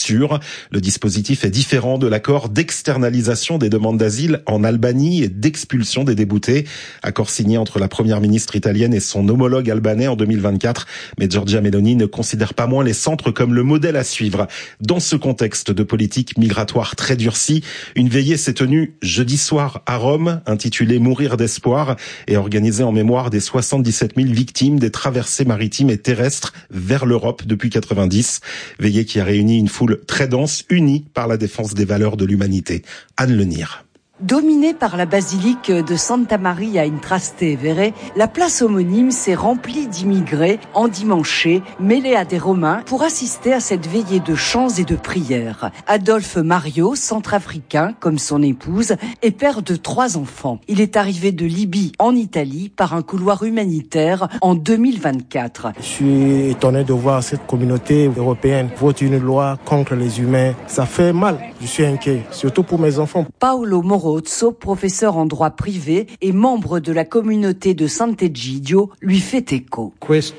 sûr. Le dispositif est différent de l'accord d'externalisation des demandes d'asile en Albanie et d'expulsion des déboutés. Accord signé entre la première ministre italienne et son homologue albanais en 2024. Mais Giorgia Meloni ne considère pas moins les centres comme le modèle à suivre. Dans ce contexte de politique migratoire très durcie, une veillée s'est tenue jeudi soir à Rome, intitulée Mourir d'espoir, et organisée en mémoire des 77 000 victimes des traversées maritimes et terrestres vers l'Europe depuis 90. Veillée qui a réuni une foule très dense, unie par la défense des valeurs de l'humanité. Anne Lenir. Dominée par la basilique de Santa Maria in Trastevere, la place homonyme s'est remplie d'immigrés endimanchés, mêlés à des Romains, pour assister à cette veillée de chants et de prières. Adolphe Mario, centrafricain, comme son épouse, est père de 3 enfants. Il est arrivé de Libye en Italie par un couloir humanitaire en 2024. Je suis étonné de voir cette communauté européenne voter une loi contre les humains. Ça fait mal. Je suis inquiet, surtout pour mes enfants. Paolo Morozzo, professeur en droit privé et membre de la communauté de Sant'Egidio, lui fait écho.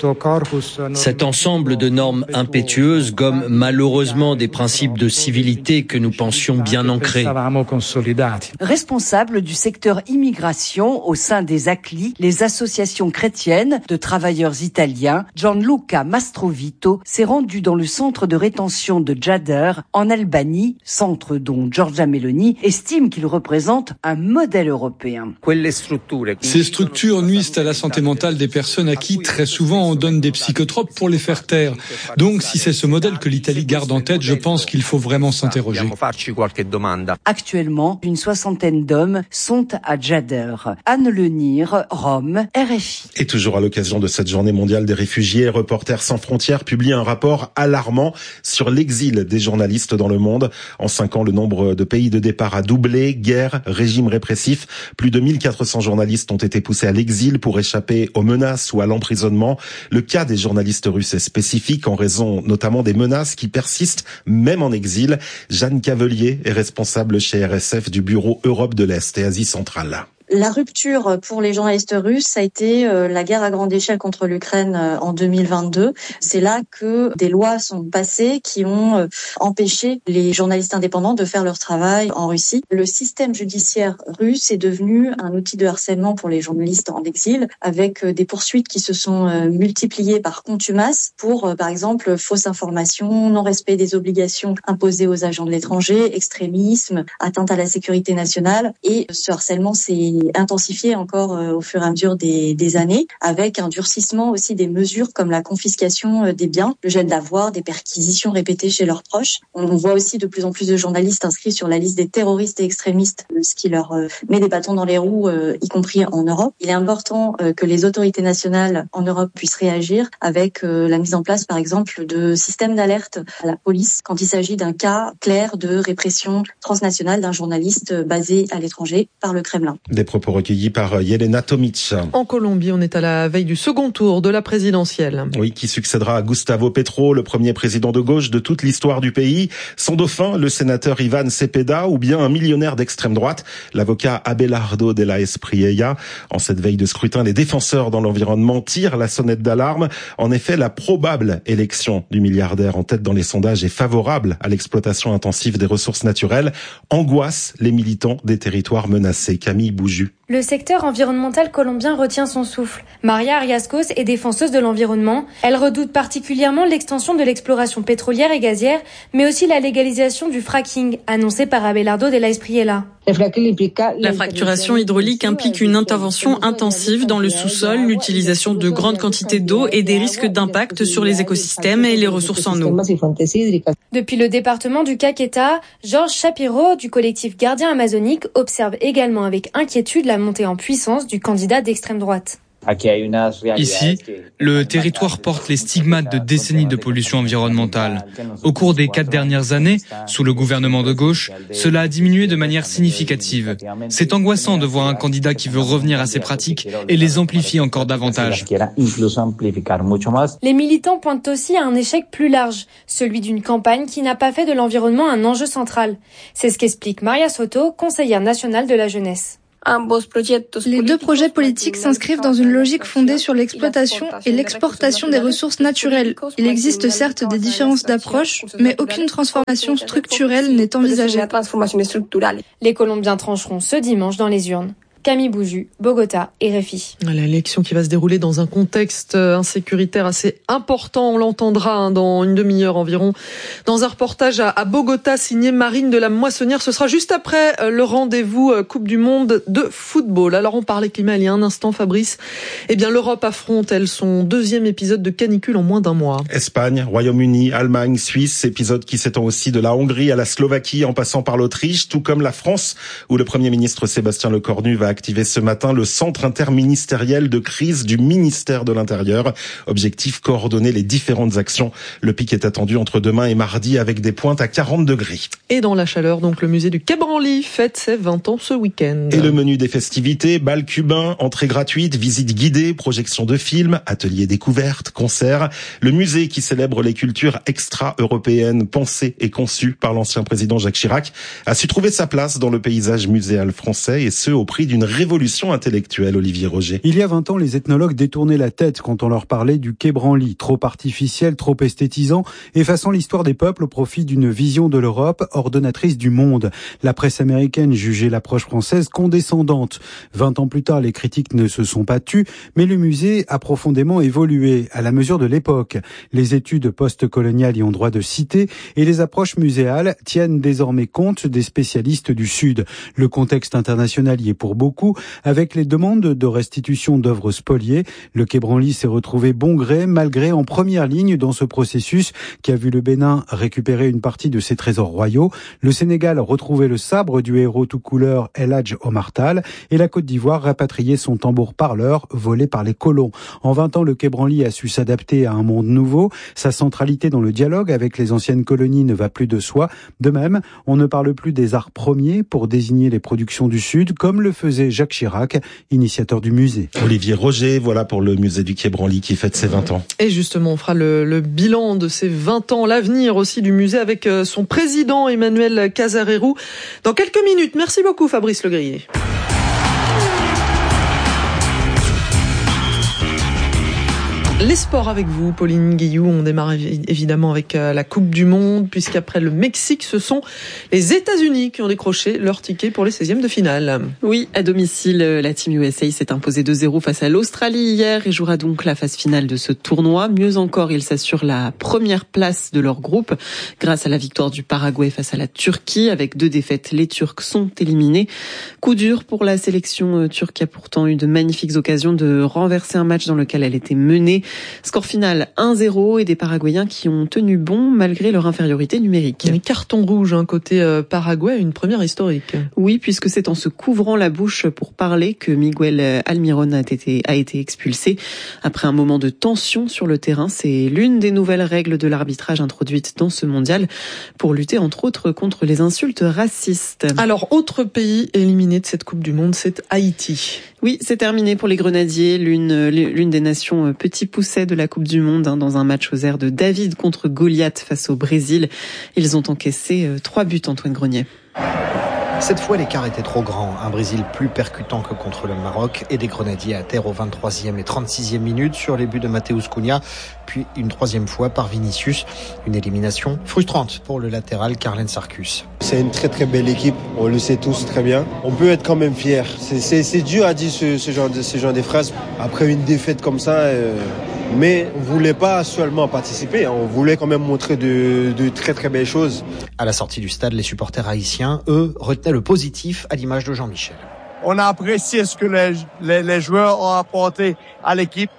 Cet ensemble de normes impétueuses gomme malheureusement des principes de civilité que nous pensions bien ancrés. Responsable du secteur immigration au sein des ACLI, les associations chrétiennes de travailleurs italiens, Gianluca Mastrovito s'est rendu dans le centre de rétention de Djader en Albanie, centre dont Giorgia Meloni estime qu'il représente un modèle européen. Ces structures nuisent à la santé mentale des personnes à qui, très souvent, on donne des psychotropes pour les faire taire. Donc, si c'est ce modèle que l'Italie garde en tête, je pense qu'il faut vraiment s'interroger. Actuellement, une 60aine d'hommes sont à Djader. Anne Lenir, Rome, RFI. Et toujours à l'occasion de cette journée mondiale des réfugiés, Reporters sans frontières publie un rapport alarmant sur l'exil des journalistes dans le monde. En 5 ans, le nombre de pays de départ a doublé. Guerre, régime répressif. Plus de 1400 journalistes ont été poussés à l'exil pour échapper aux menaces ou à l'emprisonnement. Le cas des journalistes russes est spécifique en raison notamment des menaces qui persistent même en exil. Jeanne Cavelier est responsable chez RSF du bureau Europe de l'Est et Asie centrale. La rupture pour les journalistes russes, ça a été la guerre à grande échelle contre l'Ukraine en 2022. C'est là que des lois sont passées qui ont empêché les journalistes indépendants de faire leur travail en Russie. Le système judiciaire russe est devenu un outil de harcèlement pour les journalistes en exil, avec des poursuites qui se sont multipliées par contumace pour, par exemple, fausses informations, non-respect des obligations imposées aux agents de l'étranger, extrémisme, atteinte à la sécurité nationale. Et ce harcèlement s'est intensifié encore au fur et à mesure des années, avec un durcissement aussi des mesures comme la confiscation des biens, le gel d'avoirs, des perquisitions répétées chez leurs proches. On voit aussi de plus en plus de journalistes inscrits sur la liste des terroristes et extrémistes, ce qui leur met des bâtons dans les roues, y compris en Europe. Il est important que les autorités nationales en Europe puissent réagir avec la mise en place, par exemple, de systèmes d'alerte à la police quand il s'agit d'un cas clair de répression transnationale d'un journaliste basé à l'étranger par le Kremlin. Des propos recueillis par Yelena Tomic. En Colombie, on est à la veille du second tour de la présidentielle. Oui, qui succédera à Gustavo Petro, le premier président de gauche de toute l'histoire du pays. Son dauphin, le sénateur Ivan Cepeda, ou bien un millionnaire d'extrême droite, l'avocat Abelardo de la Espriella. En cette veille de scrutin, les défenseurs dans l'environnement tirent la sonnette d'alarme. En effet, la probable élection du milliardaire en tête dans les sondages est favorable à l'exploitation intensive des ressources naturelles, angoisse les militants des territoires menacés. Camille Bouju. Le secteur environnemental colombien retient son souffle. Maria Ariascos est défenseuse de l'environnement. Elle redoute particulièrement l'extension de l'exploration pétrolière et gazière, mais aussi la légalisation du fracking, annoncée par Abelardo de la Espriella. La fracturation hydraulique implique une intervention intensive dans le sous-sol, l'utilisation de grandes quantités d'eau et des risques d'impact sur les écosystèmes et les ressources en eau. Depuis le département du Caquetá, Georges Shapiro du collectif Gardien Amazonique observe également avec inquiétude la montée en puissance du candidat d'extrême droite. Ici, le territoire porte les stigmates de décennies de pollution environnementale. Au cours des 4 dernières années, sous le gouvernement de gauche, cela a diminué de manière significative. C'est angoissant de voir un candidat qui veut revenir à ces pratiques et les amplifier encore davantage. Les militants pointent aussi à un échec plus large, celui d'une campagne qui n'a pas fait de l'environnement un enjeu central. C'est ce qu'explique Maria Soto, conseillère nationale de la jeunesse. Les deux projets politiques s'inscrivent dans une logique fondée sur l'exploitation et l'exportation des ressources naturelles. Il existe certes des différences d'approche, mais aucune transformation structurelle n'est envisagée. Les Colombiens trancheront ce dimanche dans les urnes. Camille Bouju, Bogota et RFI. L'élection qui va se dérouler dans un contexte insécuritaire assez important, on l'entendra dans une demi-heure environ, dans un reportage à Bogota signé Marine de la Moissonnière. Ce sera juste après le rendez-vous Coupe du Monde de football. Alors on parlait climat il y a un instant, Fabrice. Eh bien l'Europe affronte, elle, son deuxième épisode de canicule en moins d'un mois. Espagne, Royaume-Uni, Allemagne, Suisse, épisode qui s'étend aussi de la Hongrie à la Slovaquie en passant par l'Autriche, tout comme la France, où le Premier ministre Sébastien Lecornu va activé ce matin le centre interministériel de crise du ministère de l'Intérieur. Objectif, coordonner les différentes actions. Le pic est attendu entre demain et mardi avec des pointes à 40 degrés. Et dans la chaleur, donc le musée du Quai Branly fête ses 20 ans ce week-end. Et le menu des festivités, bal cubain, entrée gratuite, visite guidée, projection de films, ateliers découvertes, concerts. Le musée qui célèbre les cultures extra-européennes pensées et conçues par l'ancien président Jacques Chirac a su trouver sa place dans le paysage muséal français et ce au prix d'une révolution intellectuelle, Olivier Roger. Il y a 20 ans, les ethnologues détournaient la tête quand on leur parlait du Quai Branly, trop artificiel, trop esthétisant, effaçant l'histoire des peuples au profit d'une vision de l'Europe ordonnatrice du monde. La presse américaine jugeait l'approche française condescendante. 20 ans plus tard, les critiques ne se sont pas tues, mais le musée a profondément évolué à la mesure de l'époque. Les études post-coloniales y ont droit de citer et les approches muséales tiennent désormais compte des spécialistes du Sud. Le contexte international y est pour beaucoup, avec les demandes de restitution d'œuvres spoliées. Le Quai Branly s'est retrouvé bon gré, mal gré, en première ligne dans ce processus qui a vu le Bénin récupérer une partie de ses trésors royaux, le Sénégal retrouver le sabre du héros tout couleur El Hadj Omar Tall et la Côte d'Ivoire rapatrier son tambour parleur volé par les colons. En 20 ans, le Quai Branly a su s'adapter à un monde nouveau. Sa centralité dans le dialogue avec les anciennes colonies ne va plus de soi. De même, on ne parle plus des arts premiers pour désigner les productions du Sud, comme le faisait Jacques Chirac, initiateur du musée. Olivier Roger, voilà pour le musée du Quai Branly qui fête ses 20 ans. Et justement, on fera le bilan de ces 20 ans, l'avenir aussi du musée avec son président Emmanuel Casarérou dans quelques minutes. Merci beaucoup Fabrice Legrier. Les sports avec vous, Pauline Guillou. On démarre évidemment avec la Coupe du Monde, puisqu'après le Mexique, ce sont les États-Unis qui ont décroché leur ticket pour les 16e de finale. Oui, à domicile, la Team USA s'est imposée 2-0 face à l'Australie hier et jouera donc la phase finale de ce tournoi. Mieux encore, ils s'assurent la première place de leur groupe grâce à la victoire du Paraguay face à la Turquie. Avec 2 défaites, les Turcs sont éliminés. Coup dur pour la sélection turque qui a pourtant eu de magnifiques occasions de renverser un match dans lequel elle était menée. Score final 1-0 et des Paraguayens qui ont tenu bon malgré leur infériorité numérique. Un carton rouge côté Paraguay, une première historique. Oui, puisque c'est en se couvrant la bouche pour parler que Miguel Almirón a été expulsé. Après un moment de tension sur le terrain, c'est l'une des nouvelles règles de l'arbitrage introduites dans ce mondial pour lutter entre autres contre les insultes racistes. Alors, autre pays éliminé de cette Coupe du Monde, c'est Haïti. Oui, c'est terminé pour les Grenadiers, l'une des nations petits poussets de la Coupe du Monde, dans un match aux airs de David contre Goliath face au Brésil. Ils ont encaissé 3 buts, Antoine Grenier. Cette fois, l'écart était trop grand. Un Brésil plus percutant que contre le Maroc et des Grenadiers à terre aux 23e et 36e minutes sur les buts de Mateus Cunha, puis une 3e fois par Vinicius. Une élimination frustrante pour le latéral Carlen Sarkus. C'est une très très belle équipe, on le sait tous très bien. On peut être quand même fier. C'est dur à dire ce genre de phrases après une défaite comme ça. Mais on voulait pas seulement participer, on voulait quand même montrer de très très belles choses. À la sortie du stade, les supporters haïtiens, eux, retenaient le positif à l'image de Jean-Michel. On a apprécié ce que les joueurs ont apporté à l'équipe,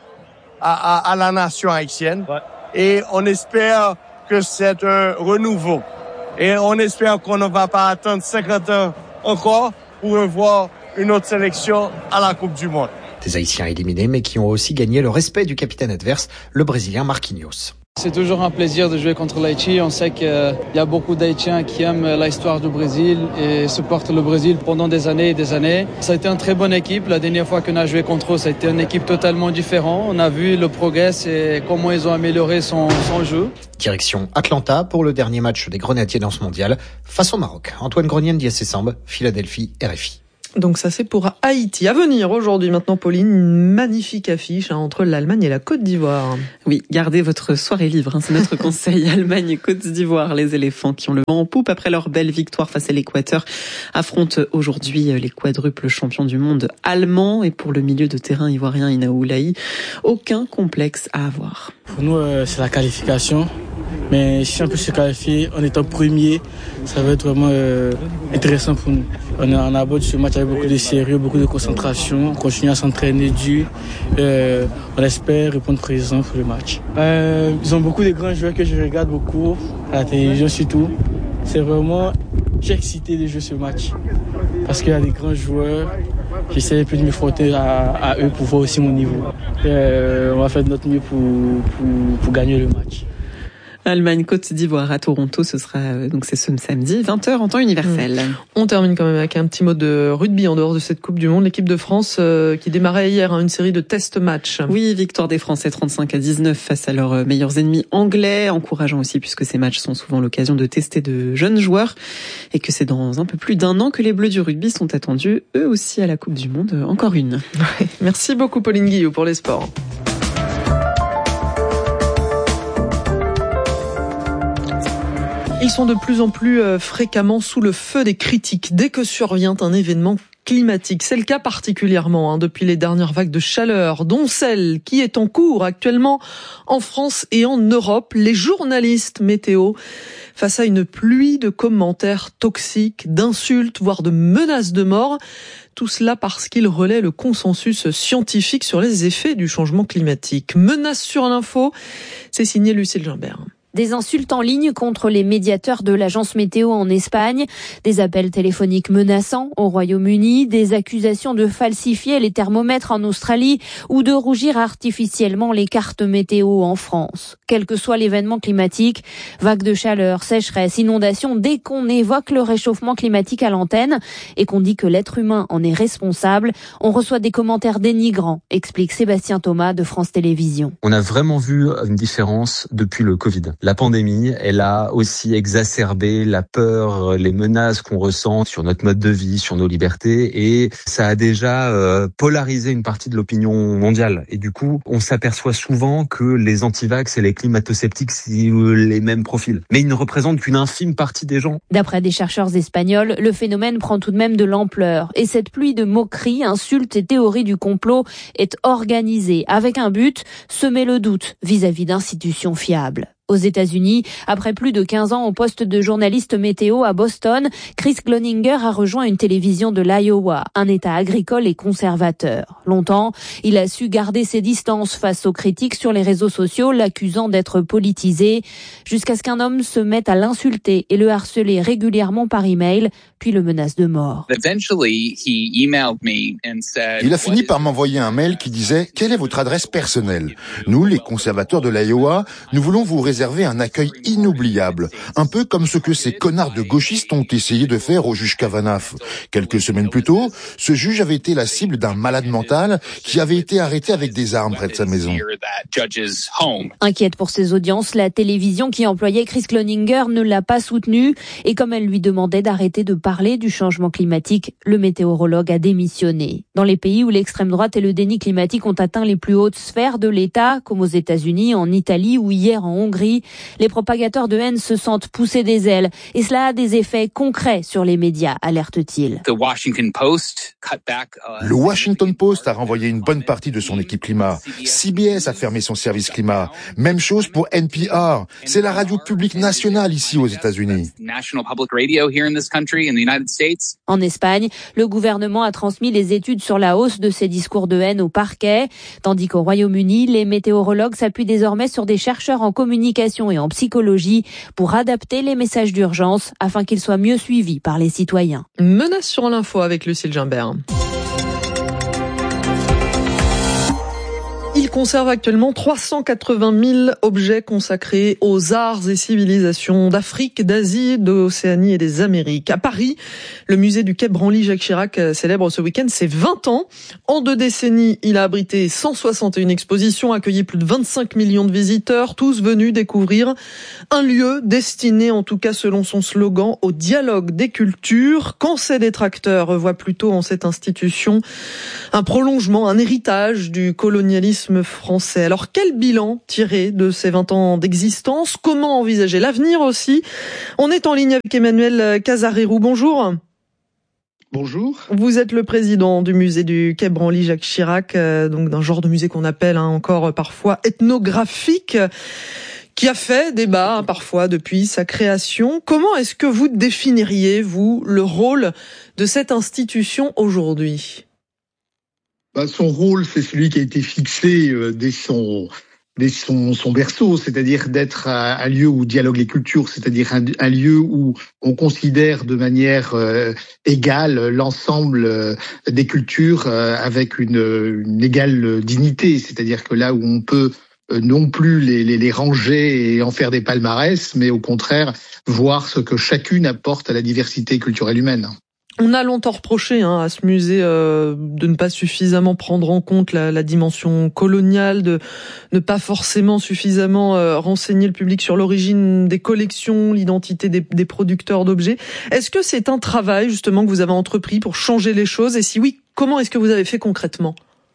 à la nation haïtienne. Ouais. Et on espère que c'est un renouveau. Et on espère qu'on ne va pas attendre 50 ans encore pour revoir une autre sélection à la Coupe du Monde. Des Haïtiens éliminés, mais qui ont aussi gagné le respect du capitaine adverse, le Brésilien Marquinhos. C'est toujours un plaisir de jouer contre l'Haïti. On sait qu'il y a beaucoup d'Haïtiens qui aiment l'histoire du Brésil et supportent le Brésil pendant des années et des années. Ça a été une très bonne équipe. La dernière fois qu'on a joué contre eux, ça a été une équipe totalement différente. On a vu le progrès et comment ils ont amélioré son jeu. Direction Atlanta pour le dernier match des Grenadiers dans ce mondial face au Maroc. Antoine Grenier, Ndiaye Samb, Philadelphie, RFI. Donc ça c'est pour Haïti. À venir aujourd'hui maintenant, Pauline, une magnifique affiche entre l'Allemagne et la Côte d'Ivoire. Oui, gardez votre soirée libre, c'est notre conseil. Allemagne et Côte d'Ivoire, les éléphants qui ont le vent en poupe après leur belle victoire face à l'Équateur affrontent aujourd'hui les quadruples champions du monde allemands. Et pour le milieu de terrain ivoirien Inaou Lahi, aucun complexe à avoir. Pour nous, c'est la qualification. Mais si on peut se qualifier en étant premier, ça va être vraiment intéressant pour nous. On aborde ce match avec beaucoup de sérieux, beaucoup de concentration. On continue à s'entraîner dur. On espère répondre présent pour le match. Ils ont beaucoup de grands joueurs que je regarde beaucoup, à la télévision surtout. C'est vraiment, j'ai excité de jouer ce match. Parce qu'il y a des grands joueurs. J'essaie un peu de me frotter à eux pour voir aussi mon niveau. On va faire de notre mieux pour gagner le match. Allemagne-Côte d'Ivoire à Toronto, ce sera donc c'est ce samedi 20h en temps universel. On termine quand même avec un petit mot de rugby en dehors de cette Coupe du Monde. L'équipe de France qui démarrait hier une série de test matchs. Oui, victoire des Français 35-19 face à leurs meilleurs ennemis anglais, encourageant aussi puisque ces matchs sont souvent l'occasion de tester de jeunes joueurs et que c'est dans un peu plus d'un an que les Bleus du rugby sont attendus eux aussi à la Coupe du Monde, encore une. Ouais, merci beaucoup Pauline Guillot pour les sports. Ils sont de plus en plus fréquemment sous le feu des critiques dès que survient un événement climatique. C'est le cas particulièrement depuis les dernières vagues de chaleur, dont celle qui est en cours actuellement en France et en Europe. Les journalistes météo face à une pluie de commentaires toxiques, d'insultes, voire de menaces de mort. Tout cela parce qu'ils relaient le consensus scientifique sur les effets du changement climatique. Menaces sur l'info, c'est signé Lucille Gimbert. Des insultes en ligne contre les médiateurs de l'agence météo en Espagne, des appels téléphoniques menaçants au Royaume-Uni, des accusations de falsifier les thermomètres en Australie ou de rougir artificiellement les cartes météo en France. Quel que soit l'événement climatique, vagues de chaleur, sécheresse, inondations, dès qu'on évoque le réchauffement climatique à l'antenne et qu'on dit que l'être humain en est responsable, on reçoit des commentaires dénigrants, explique Sébastien Thomas de France Télévisions. On a vraiment vu une différence depuis le Covid. La pandémie, elle a aussi exacerbé la peur, les menaces qu'on ressent sur notre mode de vie, sur nos libertés, et ça a déjà polarisé une partie de l'opinion mondiale. Et du coup, on s'aperçoit souvent que les antivax et les climato-sceptiques, c'est les mêmes profils. Mais ils ne représentent qu'une infime partie des gens. D'après des chercheurs espagnols, le phénomène prend tout de même de l'ampleur. Et cette pluie de moqueries, insultes et théories du complot est organisée avec un but, semer le doute vis-à-vis d'institutions fiables. Aux États-Unis, après plus de 15 ans au poste de journaliste météo à Boston, Chris Cloninger a rejoint une télévision de l'Iowa, un État agricole et conservateur. Longtemps, il a su garder ses distances face aux critiques sur les réseaux sociaux, l'accusant d'être politisé, jusqu'à ce qu'un homme se mette à l'insulter et le harceler régulièrement par email, puis le menace de mort. Il a fini par m'envoyer un mail qui disait « Quelle est votre adresse personnelle ? Nous, les conservateurs de l'Iowa, nous voulons vous réserver un accueil inoubliable, un peu comme ce que ces connards de gauchistes ont essayé de faire au juge Kavanaugh. Quelques semaines plus tôt, ce juge avait été la cible d'un malade mental qui avait été arrêté avec des armes près de sa maison. » Inquiète pour ses audiences, la télévision qui employait Chris Cloninger ne l'a pas soutenu et comme elle lui demandait d'arrêter de parler du changement climatique, le météorologue a démissionné. Dans les pays où l'extrême droite et le déni climatique ont atteint les plus hautes sphères de l'État, comme aux États-Unis, en Italie ou hier en Hongrie, les propagateurs de haine se sentent pousser des ailes et cela a des effets concrets sur les médias, alerte-t-il. Le Washington Post a renvoyé une bonne partie de son équipe climat. CBS a fermé son service climat. Même chose pour NPR. C'est la radio publique nationale ici aux États-Unis. En Espagne, le gouvernement a transmis les études sur la hausse de ces discours de haine au parquet, tandis qu'au Royaume-Uni, les météorologues s'appuient désormais sur des chercheurs en communication et en psychologie pour adapter les messages d'urgence afin qu'ils soient mieux suivis par les citoyens. Menace sur l'info avec Lucille Gimbert. Il conserve actuellement 380 000 objets consacrés aux arts et civilisations d'Afrique, d'Asie, d'Océanie et des Amériques. À Paris, le musée du Quai Branly-Jacques Chirac célèbre ce week-end ses 20 ans. En 2 décennies, il a abrité 161 expositions, accueilli plus de 25 millions de visiteurs, tous venus découvrir un lieu destiné, en tout cas selon son slogan, au dialogue des cultures. Quand ses détracteurs voient plutôt en cette institution un prolongement, un héritage du colonialisme français. Alors quel bilan tirer de ces 20 ans d'existence? Comment envisager l'avenir aussi? On est en ligne avec Emmanuel Casarérou. Bonjour. Bonjour. Vous êtes le président du musée du Quai Branly-Jacques Chirac, donc d'un genre de musée qu'on appelle encore parfois ethnographique, qui a fait débat parfois depuis sa création. Comment est-ce que vous définiriez, vous, le rôle de cette institution aujourd'hui? Son rôle, c'est celui qui a été fixé dès son berceau, c'est-à-dire d'être un lieu où dialoguent les cultures, c'est-à-dire un lieu où on considère de manière égale l'ensemble des cultures avec une égale dignité, c'est-à-dire que là où on peut non plus les ranger et en faire des palmarès, mais au contraire voir ce que chacune apporte à la diversité culturelle humaine. On a longtemps reproché à ce musée de ne pas suffisamment prendre en compte la dimension coloniale, de ne pas forcément suffisamment renseigner le public sur l'origine des collections, l'identité des producteurs d'objets. Est-ce que c'est un travail justement que vous avez entrepris pour changer les choses? Et si oui, comment est-ce que vous avez fait concrètement?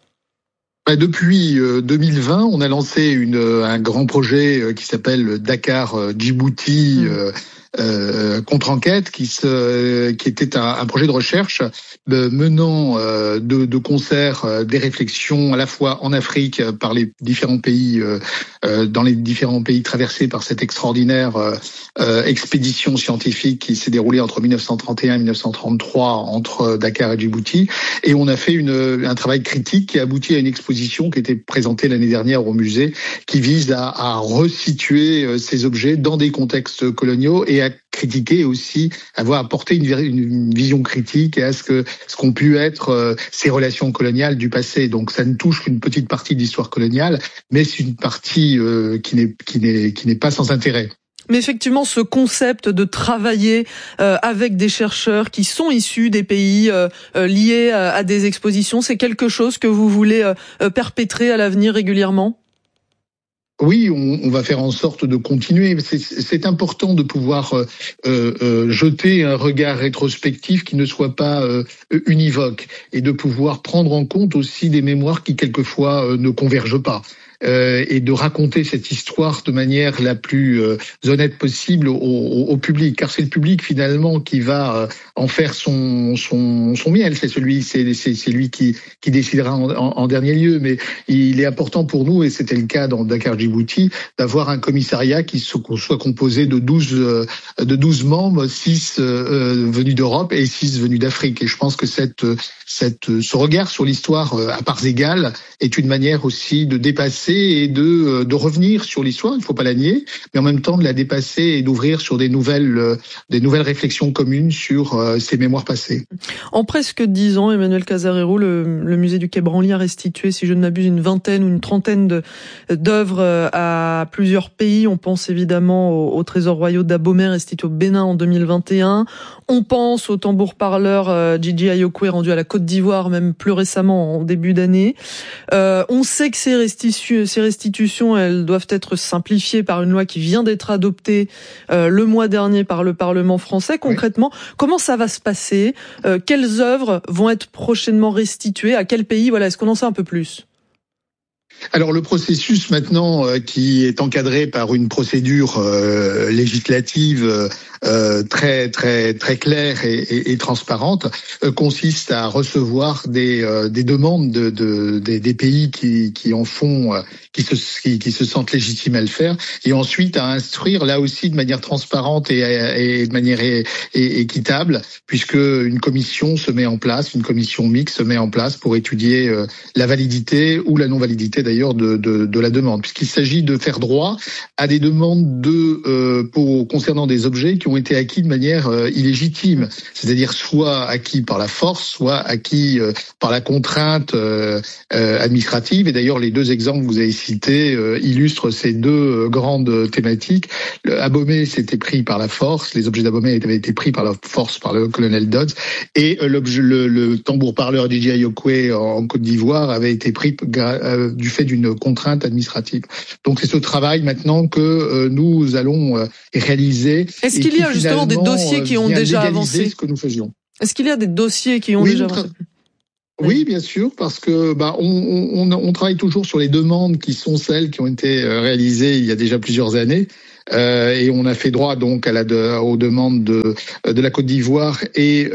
Depuis 2020, on a lancé un grand projet qui s'appelle Dakar-Djibouti contre-enquête, qui était un projet de recherche menant de concert des réflexions à la fois en Afrique par les différents pays, dans les différents pays traversés par cette extraordinaire expédition scientifique qui s'est déroulée entre 1931 et 1933 entre Dakar et Djibouti. Et on a fait un travail critique qui a abouti à une exposition qui était présentée l'année dernière au musée, qui vise à resituer ces objets dans des contextes coloniaux et à critiquer aussi, avoir apporté une vision critique à ce qu'ont pu être ces relations coloniales du passé. Donc ça ne touche qu'une petite partie de l'histoire coloniale, mais c'est une partie qui n'est pas sans intérêt. Mais effectivement, ce concept de travailler avec des chercheurs qui sont issus des pays liés à des expositions, c'est quelque chose que vous voulez perpétrer à l'avenir régulièrement? Oui, on va faire en sorte de continuer. C'est important de pouvoir jeter un regard rétrospectif qui ne soit pas univoque et de pouvoir prendre en compte aussi des mémoires qui quelquefois ne convergent pas. Et de raconter cette histoire de manière la plus honnête possible au public, car c'est le public finalement qui va en faire son miel. C'est lui qui décidera en dernier lieu. Mais il est important pour nous, et c'était le cas dans Dakar-Djibouti, d'avoir un commissariat qui soit composé de 12 membres, 6 venus d'Europe et 6 venus d'Afrique. Et je pense que ce regard sur l'histoire à parts égales est une manière aussi de dépasser et de revenir sur l'histoire, il ne faut pas la nier, mais en même temps de la dépasser et d'ouvrir sur des nouvelles réflexions communes sur ces mémoires passées. En presque 10 ans, Emmanuel Casarérou, le musée du Quai Branly a restitué, si je ne m'abuse, une vingtaine ou une trentaine d'œuvres à plusieurs pays. On pense évidemment au trésor royaux d'Abomey restitué au Bénin en 2021. On pense au tambour parleur Gigi Ayokwe rendu à la Côte d'Ivoire, même plus récemment en début d'année. On sait que ces restitutions, elles doivent être simplifiées par une loi qui vient d'être adoptée le mois dernier par le Parlement français. Concrètement, comment ça va se passer? Quelles œuvres vont être prochainement restituées? À quel pays? Voilà, est-ce qu'on en sait un peu plus? Alors le processus maintenant qui est encadré par une procédure législative très très très claire et transparente consiste à recevoir des demandes des pays qui en font qui se sentent légitimes à le faire, et ensuite à instruire là aussi de manière transparente et de manière équitable, puisque une commission se met en place, une commission mixte se met en place pour étudier la validité ou la non-validité d'ailleurs de la demande, puisqu'il s'agit de faire droit à des demandes concernant des objets qui ont ont été acquis de manière illégitime, c'est-à-dire soit acquis par la force, soit acquis par la contrainte administrative. Et d'ailleurs, les deux exemples que vous avez cités illustrent ces deux grandes thématiques. Abomey s'était pris par la force, les objets d'Abomey avaient été pris par la force par le colonel Dodds, et le tambour-parleur DJ Ayokwe en Côte d'Ivoire avait été pris du fait d'une contrainte administrative. Donc c'est ce travail maintenant que nous allons réaliser. Est-ce qu'il y a justement des dossiers qui ont déjà avancé ce que nous faisions? Est-ce qu'il y a des dossiers qui ont déjà avancé? Oui, bien sûr, parce que on travaille toujours sur les demandes qui sont celles qui ont été réalisées il y a déjà plusieurs années. Et on a fait droit donc aux demandes de la Côte d'Ivoire et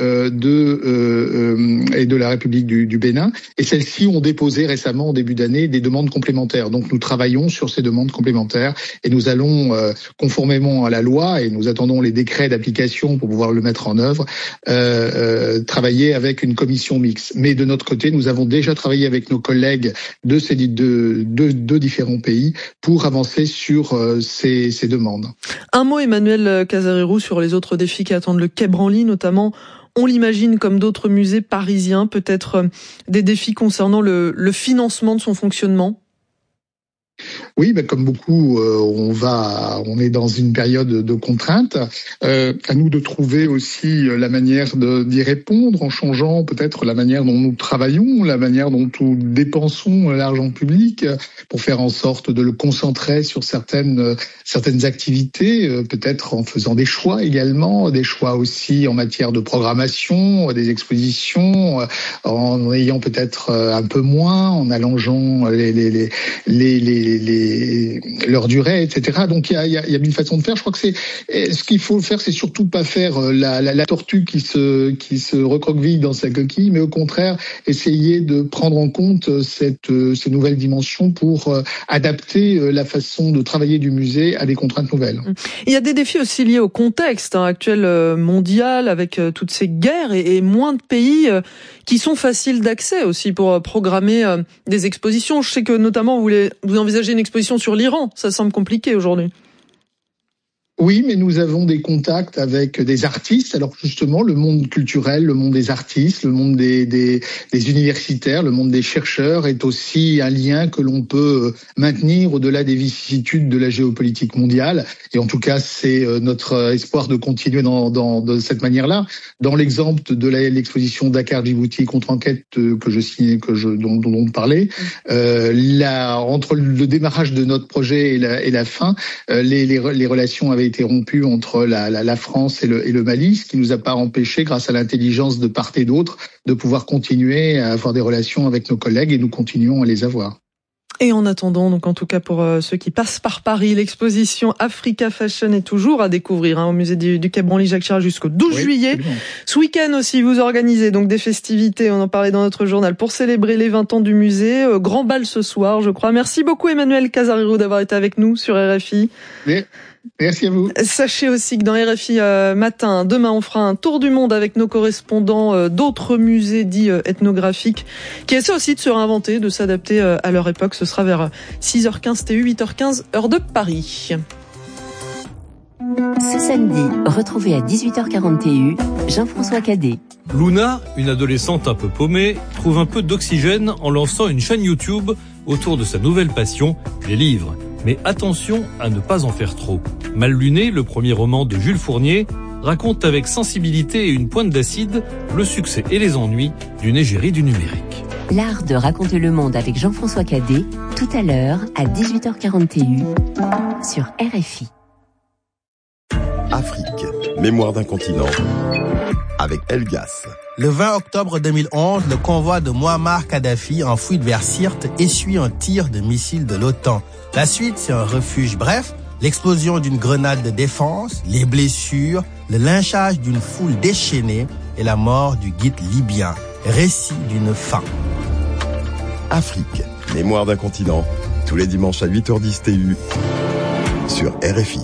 de la République du Bénin. Et celles-ci ont déposé récemment, en début d'année, des demandes complémentaires. Donc nous travaillons sur ces demandes complémentaires et nous allons, conformément à la loi, et nous attendons les décrets d'application pour pouvoir le mettre en œuvre, travailler avec une commission mixte. Mais de notre côté, nous avons déjà travaillé avec nos collègues de ces deux différents pays pour avancer sur ces demandes. Un mot, Emmanuel Casarero, sur les autres défis qui attendent le Quai Branly, notamment, on l'imagine comme d'autres musées parisiens, peut-être des défis concernant le financement de son fonctionnement. Oui, comme beaucoup, on est dans une période de contrainte. À nous de trouver aussi la manière d'y répondre en changeant peut-être la manière dont nous travaillons, la manière dont nous dépensons l'argent public pour faire en sorte de le concentrer sur certaines activités, peut-être en faisant des choix également, des choix aussi en matière de programmation, des expositions, en ayant peut-être un peu moins, en allongeant leur durée, etc. Donc il y a une façon de faire. Je crois que ce qu'il faut faire, c'est surtout pas faire la tortue qui se recroqueville dans sa coquille, mais au contraire essayer de prendre en compte ces nouvelles dimensions pour adapter la façon de travailler du musée à des contraintes nouvelles. Il y a des défis aussi liés au contexte actuel mondial, avec toutes ces guerres et moins de pays qui sont faciles d'accès aussi pour programmer des expositions. Je sais que notamment vous envisagez une exposition sur l'Iran, ça semble compliqué aujourd'hui. Oui, mais nous avons des contacts avec des artistes. Alors justement, le monde culturel, le monde des artistes, le monde des universitaires, le monde des chercheurs est aussi un lien que l'on peut maintenir au-delà des vicissitudes de la géopolitique mondiale. Et en tout cas, c'est notre espoir de continuer de cette manière-là. Dans l'exemple de l'exposition Dakar-Djibouti contre-enquête dont on parlait, entre le démarrage de notre projet et la fin, les relations avaient été rompu entre la France et le Mali, ce qui nous a pas empêché, grâce à l'intelligence de part et d'autre, de pouvoir continuer à avoir des relations avec nos collègues, et nous continuons à les avoir. Et en attendant, donc en tout cas pour ceux qui passent par Paris, l'exposition Africa Fashion est toujours à découvrir au musée du Quai Branly Jacques Chirac jusqu'au 12 juillet. Absolument. Ce week-end aussi, vous organisez donc des festivités, on en parlait dans notre journal, pour célébrer les 20 ans du musée. Grand bal ce soir, je crois. Merci beaucoup Emmanuel Casarero d'avoir été avec nous sur RFI. Oui. Merci à vous. Sachez aussi que dans RFI Matin, demain, on fera un tour du monde avec nos correspondants d'autres musées dits ethnographiques qui essaient aussi de se réinventer, de s'adapter à leur époque. Ce sera vers 6h15 TU, 8h15 heure de Paris. Ce samedi, retrouvez à 18h40 TU Jean-François Cadet. Luna, une adolescente un peu paumée, trouve un peu d'oxygène en lançant une chaîne YouTube autour de sa nouvelle passion, les livres. Mais attention à ne pas en faire trop. Mal luné, le premier roman de Jules Fournier, raconte avec sensibilité et une pointe d'acide le succès et les ennuis d'une égérie du numérique. L'art de raconter le monde avec Jean-François Cadet, tout à l'heure à 18h40 TU sur RFI. Afrique, mémoire d'un continent, avec Elgas. Le 20 octobre 2011, le convoi de Muammar Kadhafi en fuite vers Sirte essuie un tir de missile de l'OTAN. La suite, c'est un refuge bref, l'explosion d'une grenade de défense, les blessures, le lynchage d'une foule déchaînée et la mort du guide libyen. Récit d'une fin. Afrique, mémoire d'un continent, tous les dimanches à 8h10 TU sur RFI.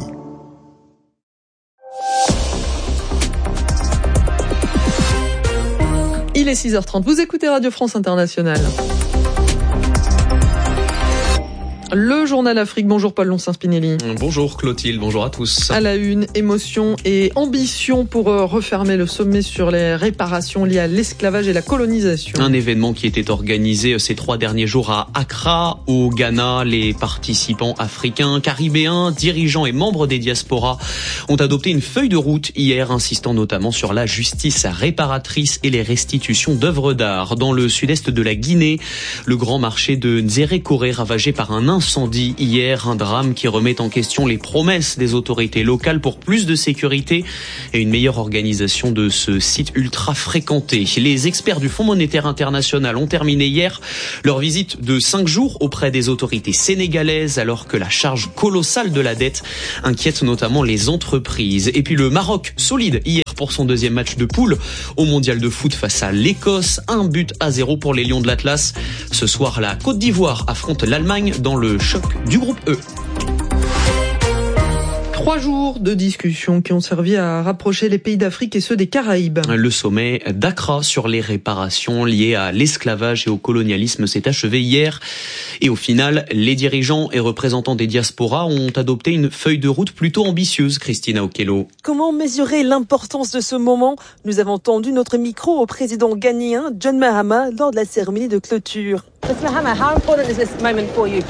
Il est 6h30, vous écoutez Radio France Internationale. Le journal Afrique. Bonjour Paul Lonsin-Spinelli. Bonjour Clotilde, bonjour à tous. À la une, émotion et ambition pour refermer le sommet sur les réparations liées à l'esclavage et la colonisation. Un événement qui était organisé ces 3 derniers jours à Accra, au Ghana. Les participants africains, caribéens, dirigeants et membres des diasporas ont adopté une feuille de route hier, insistant notamment sur la justice réparatrice et les restitutions d'œuvres d'art. Dans le sud-est de la Guinée, le grand marché de Nzérékoré ravagé par un incendie hier, un drame qui remet en question les promesses des autorités locales pour plus de sécurité et une meilleure organisation de ce site ultra fréquenté. Les experts du Fonds monétaire international ont terminé hier leur visite de 5 jours auprès des autorités sénégalaises alors que la charge colossale de la dette inquiète notamment les entreprises. Et puis le Maroc, solide hier pour son deuxième match de poule au mondial de foot face à l'Écosse. 1-0 pour les Lions de l'Atlas. Ce soir, la Côte d'Ivoire affronte l'Allemagne dans le choc du groupe E. 3 jours de discussions qui ont servi à rapprocher les pays d'Afrique et ceux des Caraïbes. Le sommet d'Accra sur les réparations liées à l'esclavage et au colonialisme s'est achevé hier. Et au final, les dirigeants et représentants des diasporas ont adopté une feuille de route plutôt ambitieuse, Christina Okello. Comment mesurer l'importance de ce moment ? Nous avons tendu notre micro au président ghanéen John Mahama lors de la cérémonie de clôture. Mr. Mahama, how important is this moment for you?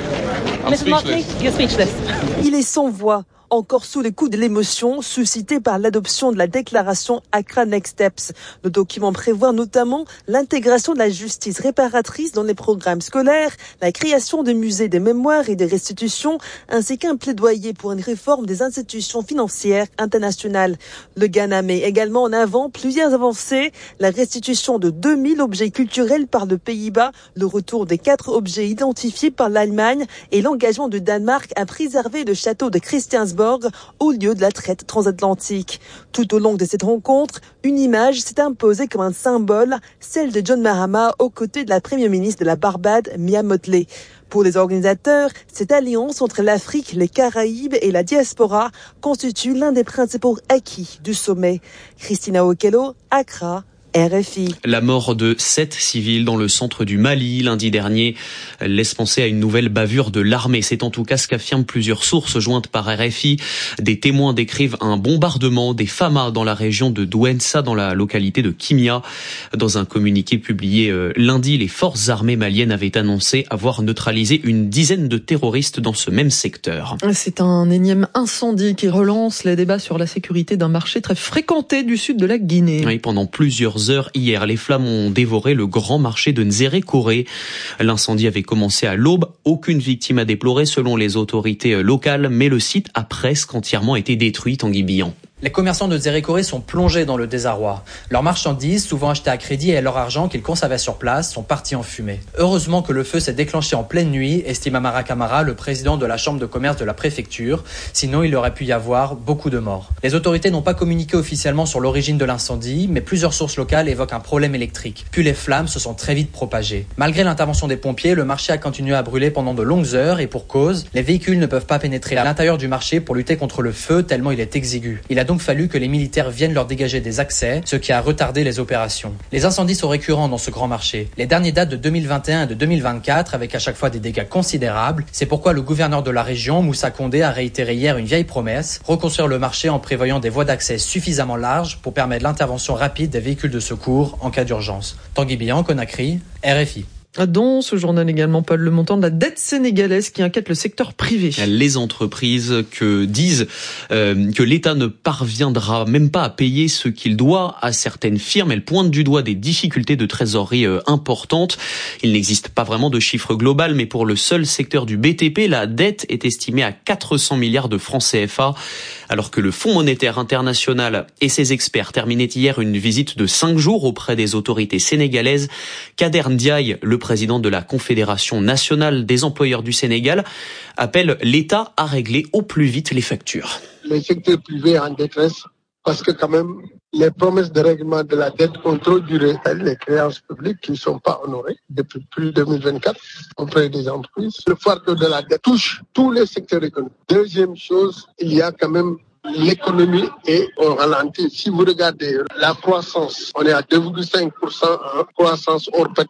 Mr. Martley, you're speechless. Il est sans voix. Encore sous les coups de l'émotion suscitée par l'adoption de la déclaration Accra Next Steps. Le document prévoit notamment l'intégration de la justice réparatrice dans les programmes scolaires, la création de musées des mémoires et des restitutions, ainsi qu'un plaidoyer pour une réforme des institutions financières internationales. Le Ghana met également en avant plusieurs avancées, la restitution de 2000 objets culturels par le Pays-Bas, le retour des 4 objets identifiés par l'Allemagne et l'engagement du Danemark à préserver le château de Christiansborg au lieu de la traite transatlantique. Tout au long de cette rencontre, une image s'est imposée comme un symbole, celle de John Mahama aux côtés de la première ministre de la Barbade, Mia Mottley. Pour les organisateurs, cette alliance entre l'Afrique, les Caraïbes et la diaspora constitue l'un des principaux acquis du sommet. Christina Okello, Accra, RFI. La mort de 7 civils dans le centre du Mali lundi dernier laisse penser à une nouvelle bavure de l'armée. C'est en tout cas ce qu'affirment plusieurs sources jointes par RFI. Des témoins décrivent un bombardement des FAMA dans la région de Douensa, dans la localité de Kimia. Dans un communiqué publié lundi, les forces armées maliennes avaient annoncé avoir neutralisé une dizaine de terroristes dans ce même secteur. C'est un énième incendie qui relance les débats sur la sécurité d'un marché très fréquenté du sud de la Guinée. Oui, pendant plusieurs heures hier, les flammes ont dévoré le grand marché de Nzérékoré. L'incendie avait commencé à l'aube. Aucune victime à déplorer selon les autorités locales, mais le site a presque entièrement été détruit, Tanguy Billon. Les commerçants de Nzérékoré sont plongés dans le désarroi. Leurs marchandises, souvent achetées à crédit et leur argent qu'ils conservaient sur place, sont partis en fumée. Heureusement que le feu s'est déclenché en pleine nuit, estime Amara Kamara, le président de la chambre de commerce de la préfecture. Sinon, il aurait pu y avoir beaucoup de morts. Les autorités n'ont pas communiqué officiellement sur l'origine de l'incendie, mais plusieurs sources locales évoquent un problème électrique. Puis les flammes se sont très vite propagées. Malgré l'intervention des pompiers, le marché a continué à brûler pendant de longues heures et pour cause, les véhicules ne peuvent pas pénétrer à l'intérieur du marché pour lutter contre le feu tellement il est exigu. Il a donc fallu que les militaires viennent leur dégager des accès, ce qui a retardé les opérations. Les incendies sont récurrents dans ce grand marché. Les derniers datent de 2021 et de 2024 avec à chaque fois des dégâts considérables. C'est pourquoi le gouverneur de la région, Moussa Condé, a réitéré hier une vieille promesse, reconstruire le marché en prévoyant des voies d'accès suffisamment larges pour permettre l'intervention rapide des véhicules de secours en cas d'urgence. Tanguy Billon, Conakry, RFI. Dans ce journal également, Paul, le montant de la dette sénégalaise qui inquiète le secteur privé. Les entreprises disent que l'État ne parviendra même pas à payer ce qu'il doit à certaines firmes. Elles pointent du doigt des difficultés de trésorerie importantes. Il n'existe pas vraiment de chiffre global, mais pour le seul secteur du BTP, la dette est estimée à 400 milliards de francs CFA. Alors que le Fonds monétaire international et ses experts terminaient hier une visite de 5 jours auprès des autorités sénégalaises, Kader Ndiaye, le président de la Confédération nationale des employeurs du Sénégal, appelle l'État à régler au plus vite les factures. Le secteur privé est en détresse parce que quand même, les promesses de règlement de la dette ont trop duré. Les créances publiques qui ne sont pas honorées depuis plus de 2024 auprès des entreprises. Le fardeau de la dette touche tous les secteurs économiques. Deuxième chose, il y a quand même l'économie est au ralenti. Si vous regardez la croissance, on est à 2,5% en croissance hors pétrole.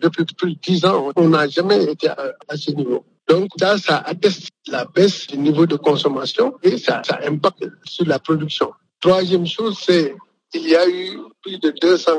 depuis plus de 10 ans, on n'a jamais été à ce niveau. Donc ça atteste la baisse du niveau de consommation et ça impacte sur la production. Troisième chose, c'est qu'il y a eu plus de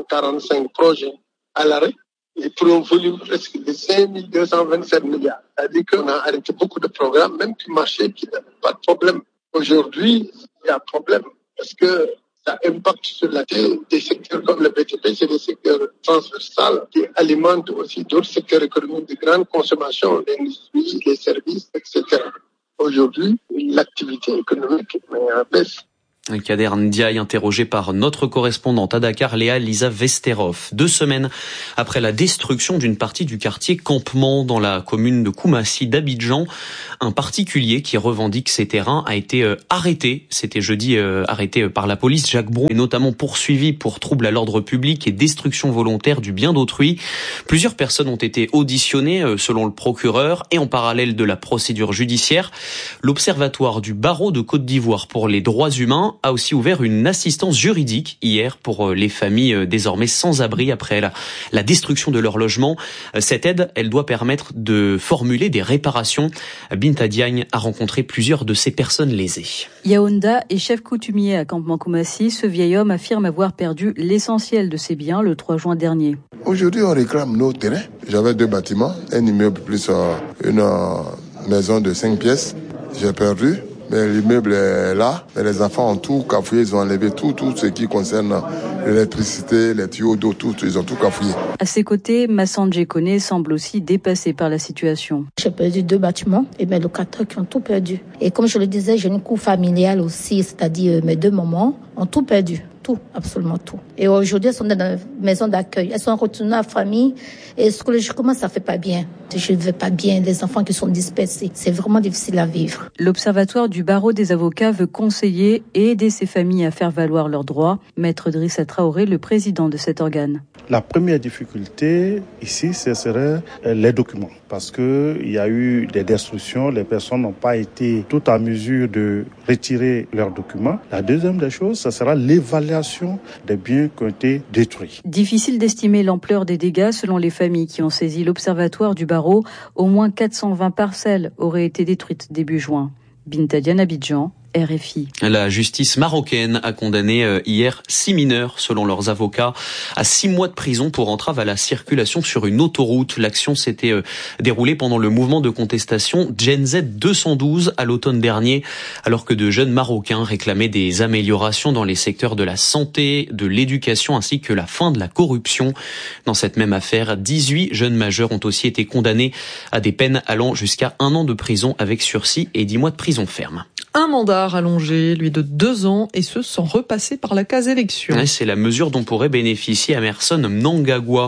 245 projets à l'arrêt et pour un volume presque de 5 227 milliards. C'est-à-dire qu'on a arrêté beaucoup de programmes, même qui marchaient, qui n'avaient pas de problème. Aujourd'hui, il y a un problème parce que ça impacte sur la tête des secteurs comme le BTP, c'est des secteurs transversaux qui alimentent aussi d'autres secteurs économiques de grande consommation, l'industrie, les services, etc. Aujourd'hui, l'activité économique est en baisse. Kader Ndiaye, interrogé par notre correspondante à Dakar, Léa Lisa Vesterov. 2 semaines après la destruction d'une partie du quartier Campement dans la commune de Koumassi d'Abidjan, un particulier qui revendique ces terrains a été arrêté. C'était jeudi, arrêté par la police. Jacques Brou est notamment poursuivi pour trouble à l'ordre public et destruction volontaire du bien d'autrui. Plusieurs personnes ont été auditionnées selon le procureur et en parallèle de la procédure judiciaire. L'Observatoire du barreau de Côte d'Ivoire pour les droits humains a aussi ouvert une assistance juridique hier pour les familles désormais sans abri après la destruction de leur logement. Cette aide, elle doit permettre de formuler des réparations. Binta Diagne a rencontré plusieurs de ces personnes lésées. Yaounda est chef coutumier à Campement Koumassi. Ce vieil homme affirme avoir perdu l'essentiel de ses biens le 3 juin dernier. Aujourd'hui, on réclame nos terrains. J'avais 2 bâtiments, un immeuble plus une maison de 5 pièces. J'ai perdu. Mais l'immeuble est là, mais les enfants ont tout cafouillé, ils ont enlevé tout ce qui concerne l'électricité, les tuyaux d'eau, tout, ils ont tout cafouillé. À ses côtés, Massandje Kone semble aussi dépassé par la situation. J'ai perdu 2 bâtiments et mes locataires qui ont tout perdu. Et comme je le disais, j'ai une cour familiale aussi, c'est-à-dire mes 2 mamans ont tout perdu. Tout, absolument tout. Et aujourd'hui, elles sont dans la maison d'accueil. Elles sont retournées à la famille. Et psychologiquement, ça fait pas bien. Je ne vais pas bien. Les enfants qui sont dispersés. C'est vraiment difficile à vivre. L'Observatoire du barreau des avocats veut conseiller et aider ces familles à faire valoir leurs droits. Maître Drissa Traoré, le président de cet organe. La première difficulté ici, ce serait les documents. Parce que il y a eu des destructions. Les personnes n'ont pas été toutes en mesure de retirer leurs documents. La deuxième des choses, ce sera l'évaluation des biens qui ont été détruits. Difficile d'estimer l'ampleur des dégâts selon les familles qui ont saisi l'Observatoire du barreau. Au moins 420 parcelles auraient été détruites début juin. Binta Diagne, Abidjan, RFI. La justice marocaine a condamné hier 6 mineurs, selon leurs avocats, à 6 mois de prison pour entrave à la circulation sur une autoroute. L'action s'était déroulée pendant le mouvement de contestation Gen Z 212 à l'automne dernier, alors que de jeunes Marocains réclamaient des améliorations dans les secteurs de la santé, de l'éducation ainsi que la fin de la corruption. Dans cette même affaire, 18 jeunes majeurs ont aussi été condamnés à des peines allant jusqu'à 1 an de prison avec sursis et 10 mois de prison ferme. Un mandat rallongé, lui de 2 ans, et ce sans repasser par la case élection. Ouais, c'est la mesure dont pourrait bénéficier Emmerson Mnangagwa,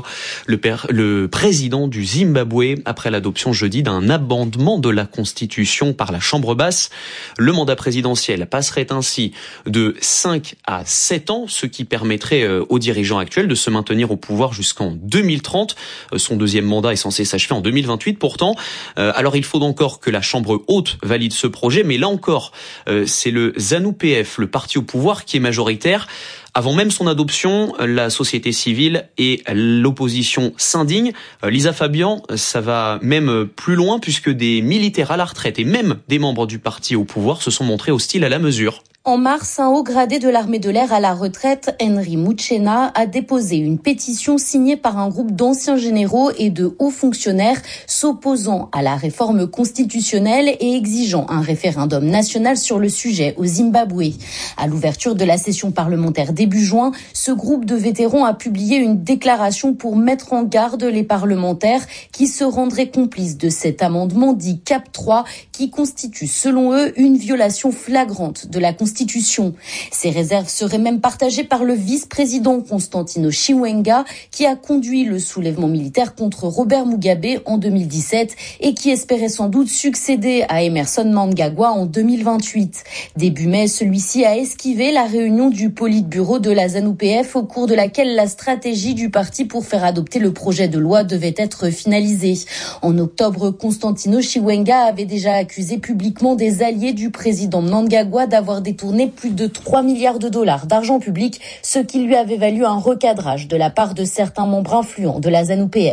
le président du Zimbabwe, après l'adoption jeudi d'un amendement de la Constitution par la Chambre basse. Le mandat présidentiel passerait ainsi de 5 à 7 ans, ce qui permettrait aux dirigeants actuels de se maintenir au pouvoir jusqu'en 2030. Son deuxième mandat est censé s'achever en 2028 pourtant. Alors il faut encore que la Chambre haute valide ce projet, mais là encore, c'est le ZANU-PF, le parti au pouvoir, qui est majoritaire. Avant même son adoption, la société civile et l'opposition s'indignent. Lisa Fabian, ça va même plus loin puisque des militaires à la retraite et même des membres du parti au pouvoir se sont montrés hostiles à la mesure. En mars, un haut gradé de l'armée de l'air à la retraite, Henry Muchena, a déposé une pétition signée par un groupe d'anciens généraux et de hauts fonctionnaires s'opposant à la réforme constitutionnelle et exigeant un référendum national sur le sujet au Zimbabwe. À l'ouverture de la session parlementaire début juin, ce groupe de vétérans a publié une déclaration pour mettre en garde les parlementaires qui se rendraient complices de cet amendement dit CAP 3 qui constitue selon eux une violation flagrante de la Constitution. Ces réserves seraient même partagées par le vice-président Constantino Chiwenga qui a conduit le soulèvement militaire contre Robert Mugabe en 2017 et qui espérait sans doute succéder à Emmerson Mnangagwa en 2028. Début mai, celui-ci a esquivé la réunion du Politburo de la ZANU-PF au cours de laquelle la stratégie du parti pour faire adopter le projet de loi devait être finalisée. En octobre, Constantino Chiwenga avait déjà accusé publiquement des alliés du président Mnangagwa d'avoir détourné plus de 3 milliards de dollars d'argent public, ce qui lui avait valu un recadrage de la part de certains membres influents de la ZANU-PF.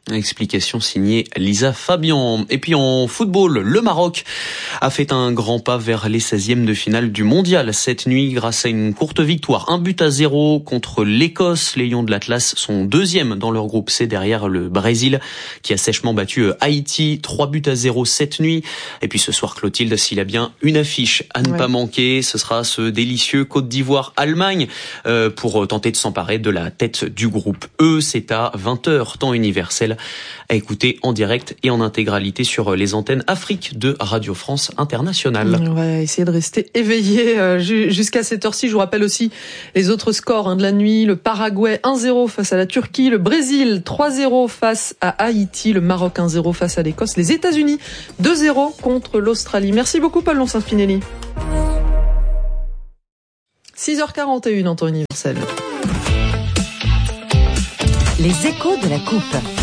Explication signée Lisa Fabian. Et puis en football, le Maroc a fait un grand pas vers les 16e de finale du mondial cette nuit grâce à une courte victoire. 1-0 contre l'Écosse. Les Lions de l'Atlas sont 2e dans leur groupe C derrière le Brésil qui a sèchement battu Haïti. 3-0 cette nuit. Et puis ce soir, Clotilde, s'il y a bien une affiche à ne pas manquer, ce sera ce délicieux Côte d'Ivoire-Allemagne pour tenter de s'emparer de la tête du groupe E. C'est à 20h, temps universel, à écouter en direct et en intégralité sur les antennes Afrique de Radio France Internationale. On va essayer de rester éveillé jusqu'à cette heure-ci. Je vous rappelle aussi les autres scores de la nuit. Le Paraguay 1-0 face à la Turquie, le Brésil 3-0 face à Haïti, le Maroc 1-0 face à l'Écosse, les États-Unis 2-0 contre l'Australie. Merci beaucoup Paul Lonssin-Spinelli. 6h41 en temps universel. Les échos de la coupe.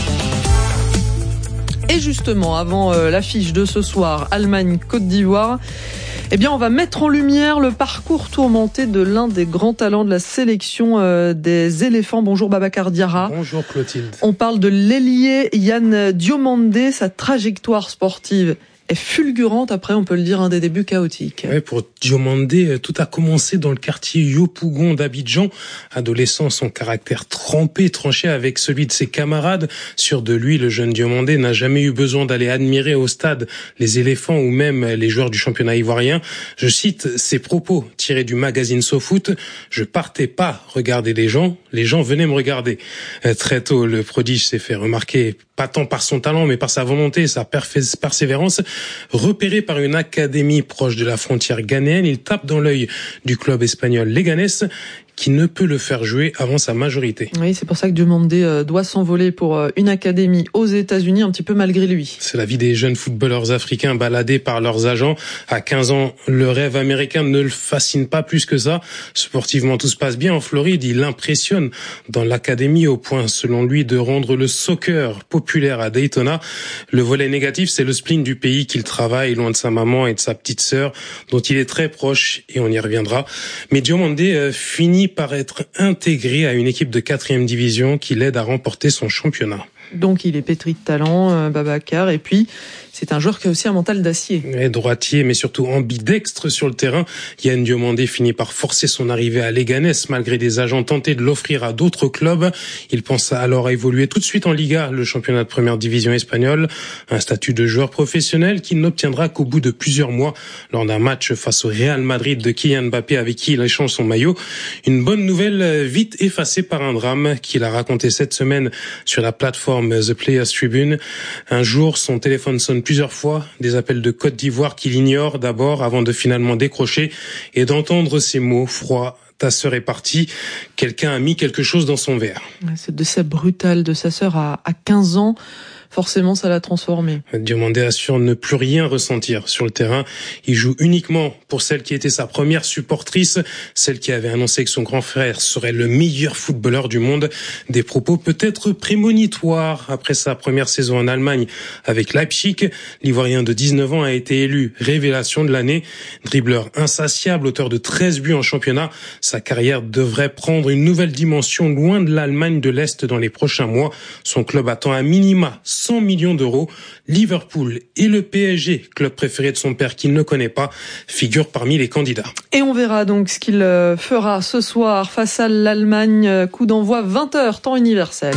Et justement, avant l'affiche de ce soir, Allemagne-Côte d'Ivoire, eh bien, on va mettre en lumière le parcours tourmenté de l'un des grands talents de la sélection des éléphants. Bonjour Babacar Diarra. Bonjour Clotilde. On parle de l'ailier Yann Diomandé, sa trajectoire sportive est fulgurante, après on peut le dire, des débuts chaotiques. Ouais, pour Diomandé, tout a commencé dans le quartier Yopougon d'Abidjan. Adolescent, son caractère trempé, tranché avec celui de ses camarades. Sûr de lui, le jeune Diomandé n'a jamais eu besoin d'aller admirer au stade les éléphants ou même les joueurs du championnat ivoirien. Je cite ses propos tirés du magazine SoFoot. Je partais pas regarder les gens venaient me regarder. Très tôt, le prodige s'est fait remarquer, pas tant par son talent, mais par sa volonté, sa persévérance. Repéré par une académie proche de la frontière ghanéenne, il tape dans l'œil du club espagnol Leganés, qui ne peut le faire jouer avant sa majorité. Oui, c'est pour ça que Diomandé doit s'envoler pour une académie aux États-Unis, un petit peu malgré lui. C'est la vie des jeunes footballeurs africains baladés par leurs agents. À 15 ans, le rêve américain ne le fascine pas plus que ça. Sportivement, tout se passe bien en Floride. Il impressionne dans l'académie au point, selon lui, de rendre le soccer populaire à Daytona. Le volet négatif, c'est le spleen du pays qu'il travaille loin de sa maman et de sa petite sœur, dont il est très proche, et on y reviendra. Mais Diomandé finit par être intégré à une équipe de 4e division qui l'aide à remporter son championnat. Donc il est pétri de talent, Babacar, et puis c'est un joueur qui a aussi un mental d'acier. Et droitier, mais surtout ambidextre sur le terrain. Yann Diomandé finit par forcer son arrivée à Leganés, malgré des agents tentés de l'offrir à d'autres clubs. Il pense alors à évoluer tout de suite en Liga, le championnat de première division espagnole. Un statut de joueur professionnel qu'il n'obtiendra qu'au bout de plusieurs mois, lors d'un match face au Real Madrid de Kylian Mbappé, avec qui il échange son maillot. Une bonne nouvelle vite effacée par un drame qu'il a raconté cette semaine sur la plateforme The Players Tribune. Un jour, son téléphone sonne plusieurs fois, des appels de Côte d'Ivoire qu'il ignore d'abord avant de finalement décrocher et d'entendre ces mots froids. Ta sœur est partie, quelqu'un a mis quelque chose dans son verre. Ce décès brutal de sa sœur à 15 ans, forcément ça l'a transformé. Diomandé assure ne plus rien ressentir sur le terrain. Il joue uniquement pour celle qui était sa première supportrice, celle qui avait annoncé que son grand frère serait le meilleur footballeur du monde. Des propos peut-être prémonitoires. Après sa première saison en Allemagne avec Leipzig, l'Ivoirien de 19 ans a été élu révélation de l'année. Dribbleur insatiable, auteur de 13 buts en championnat, sa carrière devrait prendre une nouvelle dimension loin de l'Allemagne de l'Est dans les prochains mois. Son club attend à minima 100 millions d'euros. Liverpool et le PSG, club préféré de son père qu'il ne connaît pas, figurent parmi les candidats. Et on verra donc ce qu'il fera ce soir face à l'Allemagne. Coup d'envoi 20h, temps universel.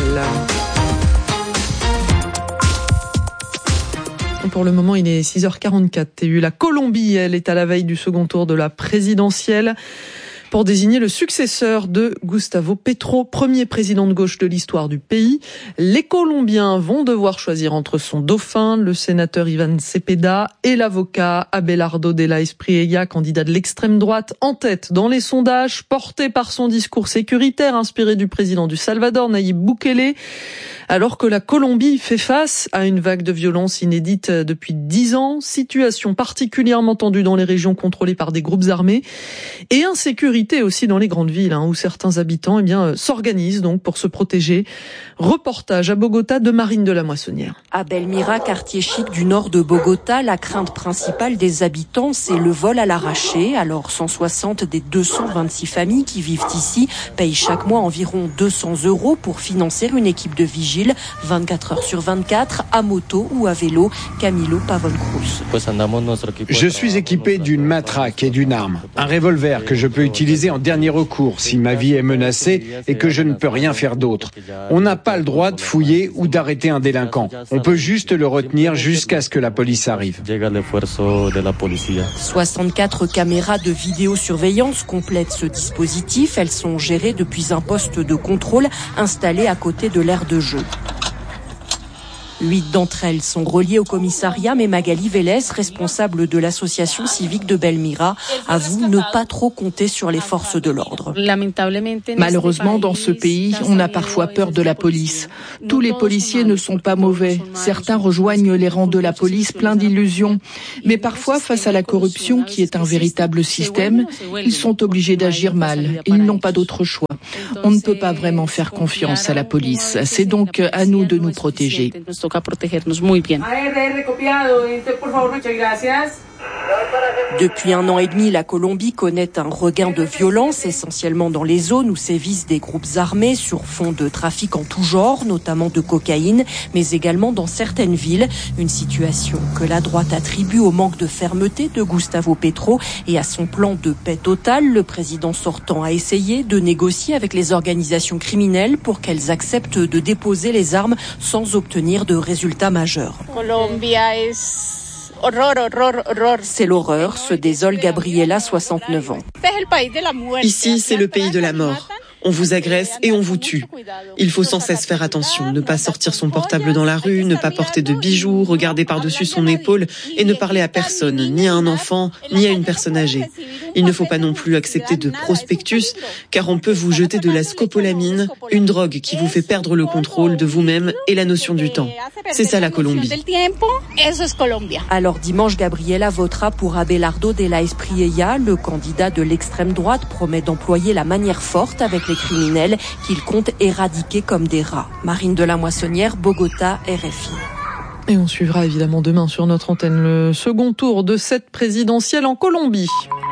Pour le moment, il est 6h44. TU. La Colombie, elle est à la veille du second tour de la présidentielle pour désigner le successeur de Gustavo Petro, premier président de gauche de l'histoire du pays. Les Colombiens vont devoir choisir entre son dauphin, le sénateur Iván Cepeda, et l'avocat Abelardo de la Espriella, candidat de l'extrême droite, en tête dans les sondages, porté par son discours sécuritaire inspiré du président du Salvador, Nayib Bukele. Alors que la Colombie fait face à une vague de violence inédite depuis 10 ans, situation particulièrement tendue dans les régions contrôlées par des groupes armés et insécurité sécurité aussi dans les grandes villes, où certains habitants s'organisent donc pour se protéger. Reportage à Bogota de Marine de la Moissonnière. À Belmira, quartier chic du nord de Bogota, la crainte principale des habitants, c'est le vol à l'arraché. Alors 160 des 226 familles qui vivent ici payent chaque mois environ 200 € pour financer une équipe de vigiles 24 heures sur 24 à moto ou à vélo. Camilo Pavon Cruz. Je suis équipé d'une matraque et d'une arme, un revolver que je peux utiliser en dernier recours si ma vie est menacée et que je ne peux rien faire d'autre. On n'a pas le droit de fouiller ou d'arrêter un délinquant. On peut juste le retenir jusqu'à ce que la police arrive. 64 caméras de vidéosurveillance complètent ce dispositif. Elles sont gérées depuis un poste de contrôle installé à côté de l'aire de jeu. 8 d'entre elles sont reliées au commissariat, mais Magali Vélez, responsable de l'association civique de Belmira, avoue ne pas trop compter sur les forces de l'ordre. Malheureusement, dans ce pays, on a parfois peur de la police. Tous les policiers ne sont pas mauvais. Certains rejoignent les rangs de la police pleins d'illusions. Mais parfois, face à la corruption, qui est un véritable système, ils sont obligés d'agir mal. Ils n'ont pas d'autre choix. On ne peut pas vraiment faire confiance à la police. C'est donc à nous de nous protéger. Depuis 1 an et demi, la Colombie connaît un regain de violence, essentiellement dans les zones où sévissent des groupes armés sur fond de trafic en tout genre, notamment de cocaïne, mais également dans certaines villes. Une situation que la droite attribue au manque de fermeté de Gustavo Petro et à son plan de paix totale. Le président sortant a essayé de négocier avec les organisations criminelles pour qu'elles acceptent de déposer les armes sans obtenir de résultats majeurs. C'est l'horreur, se désole Gabriela, 69 ans. Ici, c'est le pays de la mort. On vous agresse et on vous tue. Il faut sans cesse faire attention, ne pas sortir son portable dans la rue, ne pas porter de bijoux, regarder par-dessus son épaule et ne parler à personne, ni à un enfant, ni à une personne âgée. Il ne faut pas non plus accepter de prospectus, car on peut vous jeter de la scopolamine, une drogue qui vous fait perdre le contrôle de vous-même et la notion du temps. C'est ça la Colombie. Alors dimanche, Gabriela votera pour Abelardo de la Espriella. Le candidat de l'extrême droite promet d'employer la manière forte avec les criminels qu'il compte éradiquer comme des rats. Marine de la Moissonnière, Bogota, RFI. Et on suivra évidemment demain sur notre antenne le second tour de cette présidentielle en Colombie.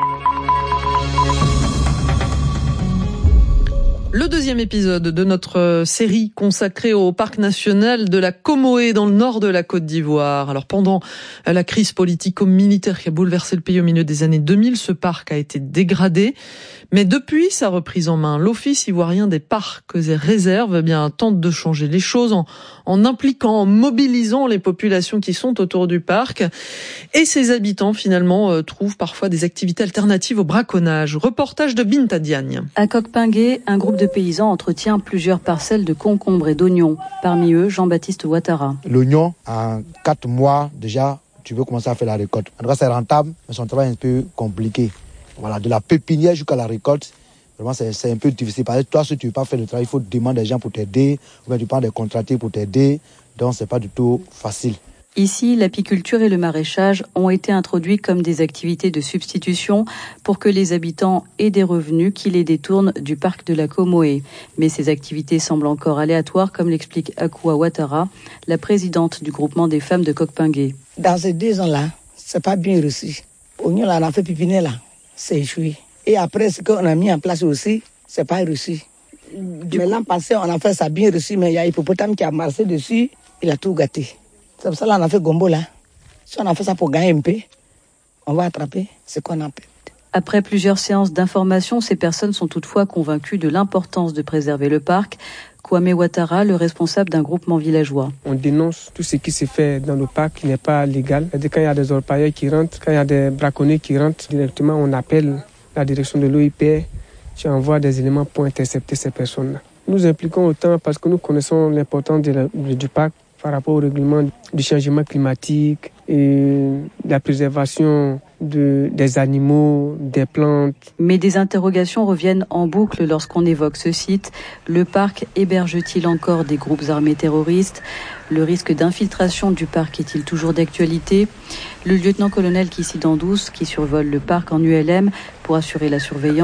Le deuxième épisode de notre série consacrée au parc national de la Comoé dans le nord de la Côte d'Ivoire. Alors pendant la crise politico-militaire qui a bouleversé le pays au milieu des années 2000, ce parc a été dégradé. Mais depuis sa reprise en main, l'Office ivoirien des parcs et réserves tente de changer les choses en impliquant, en mobilisant les populations qui sont autour du parc. Et ses habitants finalement trouvent parfois des activités alternatives au braconnage. Reportage de Binta Diagne. À Kokpingé, un groupe de paysans entretient plusieurs parcelles de concombres et d'oignons. Parmi eux, Jean-Baptiste Ouattara. L'oignon, en 4 mois déjà, tu veux commencer à faire la récolte. En tout cas, c'est rentable, mais son travail est un peu compliqué. Voilà, de la pépinière jusqu'à la récolte, vraiment c'est un peu difficile. Parce que toi, si tu ne veux pas faire le travail, il faut demander des gens pour t'aider, ou bien tu prends des contractés pour t'aider, donc c'est pas du tout facile. Ici, l'apiculture et le maraîchage ont été introduits comme des activités de substitution pour que les habitants aient des revenus qui les détournent du parc de la Comoé. Mais ces activités semblent encore aléatoires, comme l'explique Akua Ouattara, la présidente du groupement des femmes de Kokpingé. Dans ces 2 ans-là, c'est pas bien reçu. Oignon, là, on a fait pépinière, là. C'est échoué. Et après, ce qu'on a mis en place aussi, c'est pas reçu. Mais l'an passé, on a fait ça bien reçu, mais il y a Hippopotame qui a marché dessus, il a tout gâté. C'est pour ça qu'on a fait Gombo là. Si on a fait ça pour gagner un peu, on va attraper ce qu'on a fait. Après plusieurs séances d'information, ces personnes sont toutefois convaincues de l'importance de préserver le parc. Kwame Ouattara, le responsable d'un groupement villageois. On dénonce tout ce qui se fait dans le parc qui n'est pas légal. Quand il y a des orpailleurs qui rentrent, quand il y a des braconniers qui rentrent, directement on appelle la direction de l'OIP, qui envoie des éléments pour intercepter ces personnes-là. Nous impliquons autant parce que nous connaissons l'importance du parc par rapport au règlement du changement climatique et de la préservation des animaux, des plantes. Mais des interrogations reviennent en boucle lorsqu'on évoque ce site. Le parc héberge-t-il encore des groupes armés terroristes ? Le risque d'infiltration du parc est-il toujours d'actualité ? Le lieutenant-colonel Kissi Dandous, qui survole le parc en ULM pour assurer la surveillance,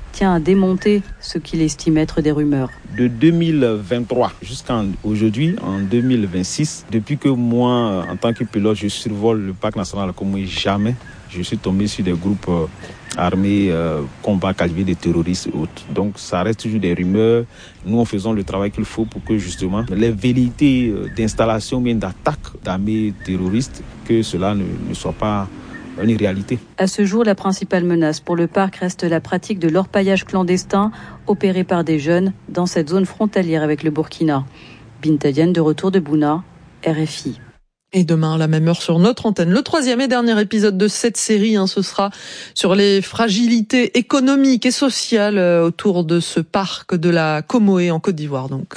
tient à démonter ce qu'il estime être des rumeurs. De 2023 jusqu'à aujourd'hui, en 2026, depuis que moi, en tant que pilote, je survole le parc national comme jamais, je suis tombé sur des groupes armés, combat qualifiés de terroristes et autres. Donc ça reste toujours des rumeurs. Nous, faisons le travail qu'il faut pour que justement les velléités d'installation, bien d'attaque d'armées terroristes, que cela ne soit pas une réalité. À ce jour, la principale menace pour le parc reste la pratique de l'orpaillage clandestin opéré par des jeunes dans cette zone frontalière avec le Burkina. Binta Diène de retour de Bouna, RFI. Et demain, à la même heure sur notre antenne, le 3e et dernier épisode de cette série, ce sera sur les fragilités économiques et sociales autour de ce parc de la Comoé en Côte d'Ivoire, donc.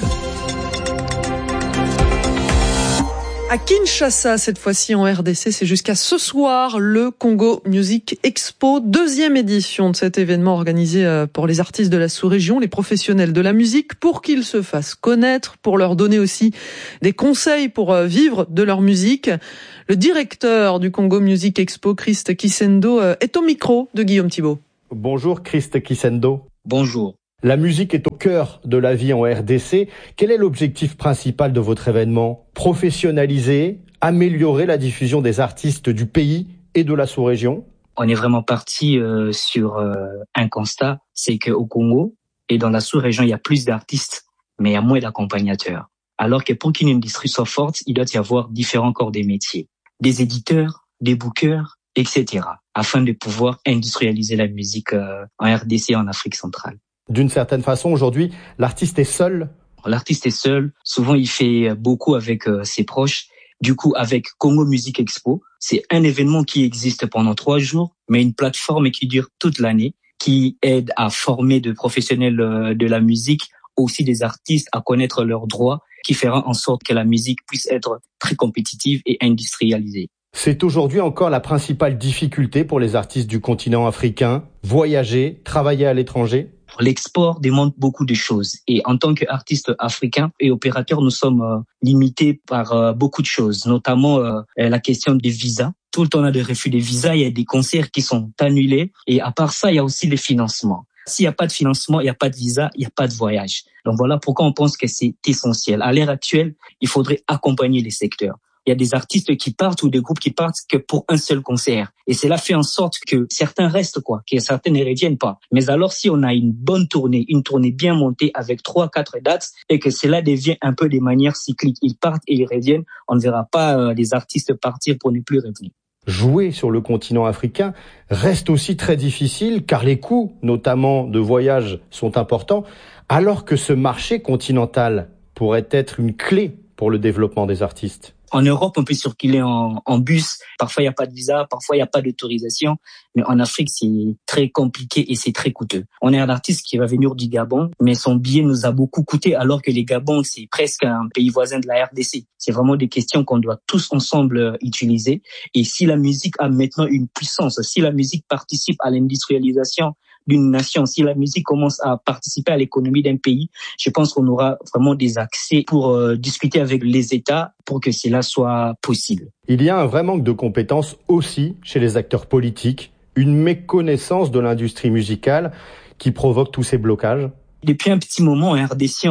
À Kinshasa, cette fois-ci en RDC, c'est jusqu'à ce soir le Congo Music Expo, 2e édition de cet événement organisé pour les artistes de la sous-région, les professionnels de la musique, pour qu'ils se fassent connaître, pour leur donner aussi des conseils pour vivre de leur musique. Le directeur du Congo Music Expo, Christ Kisendo, est au micro de Guillaume Thibault. Bonjour Christ Kisendo. Bonjour. La musique est au cœur de la vie en RDC. Quel est l'objectif principal de votre événement ? Professionnaliser, améliorer la diffusion des artistes du pays et de la sous-région ? On est vraiment parti sur un constat, c'est qu'au Congo et dans la sous-région, il y a plus d'artistes, mais il y a moins d'accompagnateurs. Alors que pour qu'une industrie soit forte, il doit y avoir différents corps des métiers. Des éditeurs, des bookers, etc. afin de pouvoir industrialiser la musique en RDC et en Afrique centrale. D'une certaine façon, aujourd'hui, l'artiste est seul. L'artiste est seul. Souvent, il fait beaucoup avec ses proches. Du coup, avec Congo Music Expo, c'est un événement qui existe pendant 3 jours, mais une plateforme qui dure toute l'année, qui aide à former de professionnels de la musique, aussi des artistes à connaître leurs droits, qui fera en sorte que la musique puisse être très compétitive et industrialisée. C'est aujourd'hui encore la principale difficulté pour les artistes du continent africain, voyager, travailler à l'étranger. L'export demande beaucoup de choses et en tant qu'artistes africains et opérateurs, nous sommes limités par beaucoup de choses, notamment la question des visas. Tout le temps, on a des refus de visas, il y a des concerts qui sont annulés et à part ça, il y a aussi les financements. S'il n'y a pas de financement, il n'y a pas de visa, il n'y a pas de voyage. Donc voilà pourquoi on pense que c'est essentiel. À l'ère actuelle, il faudrait accompagner les secteurs. Il y a des artistes qui partent ou des groupes qui partent que pour un seul concert. Et cela fait en sorte que certains restent, que certains ne reviennent pas. Mais alors, si on a une bonne tournée, une tournée bien montée avec 3-4 dates et que cela devient un peu de manière cyclique, ils partent et ils reviennent, on ne verra pas des artistes partir pour ne plus revenir. Jouer sur le continent africain reste aussi très difficile car les coûts, notamment de voyage, sont importants, alors que ce marché continental pourrait être une clé pour le développement des artistes. En Europe, on peut circuler en bus. Parfois, il n'y a pas de visa. Parfois, il n'y a pas d'autorisation. Mais en Afrique, c'est très compliqué et c'est très coûteux. On est un artiste qui va venir du Gabon, mais son billet nous a beaucoup coûté alors que les Gabon, c'est presque un pays voisin de la RDC. C'est vraiment des questions qu'on doit tous ensemble utiliser. Et si la musique a maintenant une puissance, si la musique participe à l'industrialisation d'une nation, si la musique commence à participer à l'économie d'un pays, je pense qu'on aura vraiment des accès pour discuter avec les États pour que cela soit possible. Il y a un vrai manque de compétences aussi chez les acteurs politiques, une méconnaissance de l'industrie musicale qui provoque tous ces blocages. Depuis un petit moment, en RDC,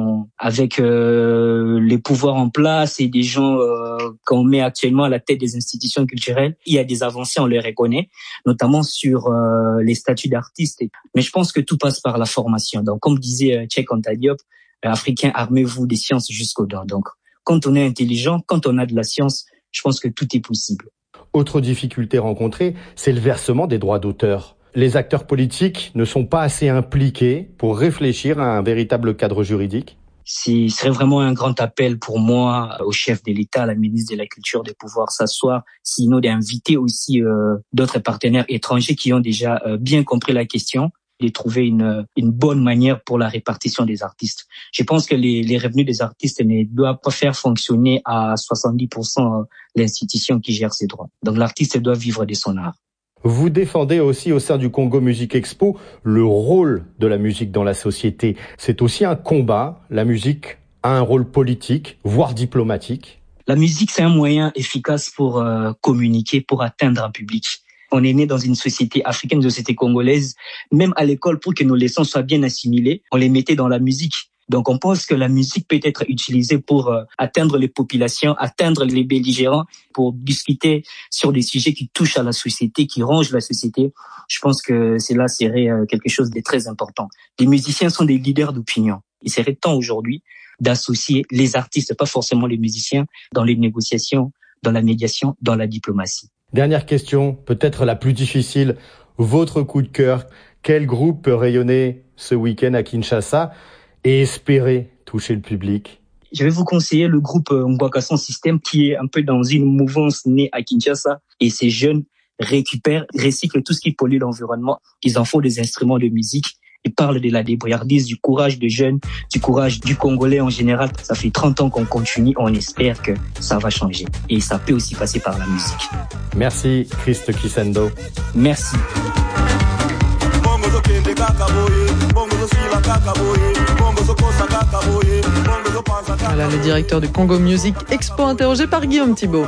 avec les pouvoirs en place et des gens qu'on met actuellement à la tête des institutions culturelles, il y a des avancées, on les reconnaît, notamment sur les statuts d'artistes. Mais je pense que tout passe par la formation. Donc, comme disait Cheikh Anta Diop, Africains, armez-vous des sciences jusqu'aux dents. Donc, quand on est intelligent, quand on a de la science, je pense que tout est possible. Autre difficulté rencontrée, c'est le versement des droits d'auteur. Les acteurs politiques ne sont pas assez impliqués pour réfléchir à un véritable cadre juridique. Ce serait vraiment un grand appel pour moi au chef de l'État, à la ministre de la Culture, de pouvoir s'asseoir, sinon d'inviter aussi d'autres partenaires étrangers qui ont déjà bien compris la question, de trouver une bonne manière pour la répartition des artistes. Je pense que les revenus des artistes ne doivent pas faire fonctionner à 70% l'institution qui gère ses droits. Donc l'artiste doit vivre de son art. Vous défendez aussi au sein du Congo Music Expo le rôle de la musique dans la société. C'est aussi un combat. La musique a un rôle politique, voire diplomatique. La musique, c'est un moyen efficace pour communiquer, pour atteindre un public. On est né dans une société africaine, une société congolaise. Même à l'école, pour que nos leçons soient bien assimilées, on les mettait dans la musique. Donc on pense que la musique peut être utilisée pour atteindre les populations, atteindre les belligérants, pour discuter sur des sujets qui touchent à la société, qui rongent la société. Je pense que cela serait quelque chose de très important. Les musiciens sont des leaders d'opinion. Il serait temps aujourd'hui d'associer les artistes, pas forcément les musiciens, dans les négociations, dans la médiation, dans la diplomatie. Dernière question, peut-être la plus difficile. Votre coup de cœur, quel groupe peut rayonner ce week-end à Kinshasa et espérer toucher le public? Je vais vous conseiller le groupe Ngwaka Sound System qui est un peu dans une mouvance née à Kinshasa. Et ces jeunes récupèrent, recyclent tout ce qui pollue l'environnement. Ils en font des instruments de musique. Ils parlent de la débrouillardise, du courage des jeunes, du courage du Congolais en général. Ça fait 30 ans qu'on continue. On espère que ça va changer. Et ça peut aussi passer par la musique. Merci, Christ Kisendo. Merci. Voilà le directeur du Congo Music Expo interrogé par Guillaume Thibault.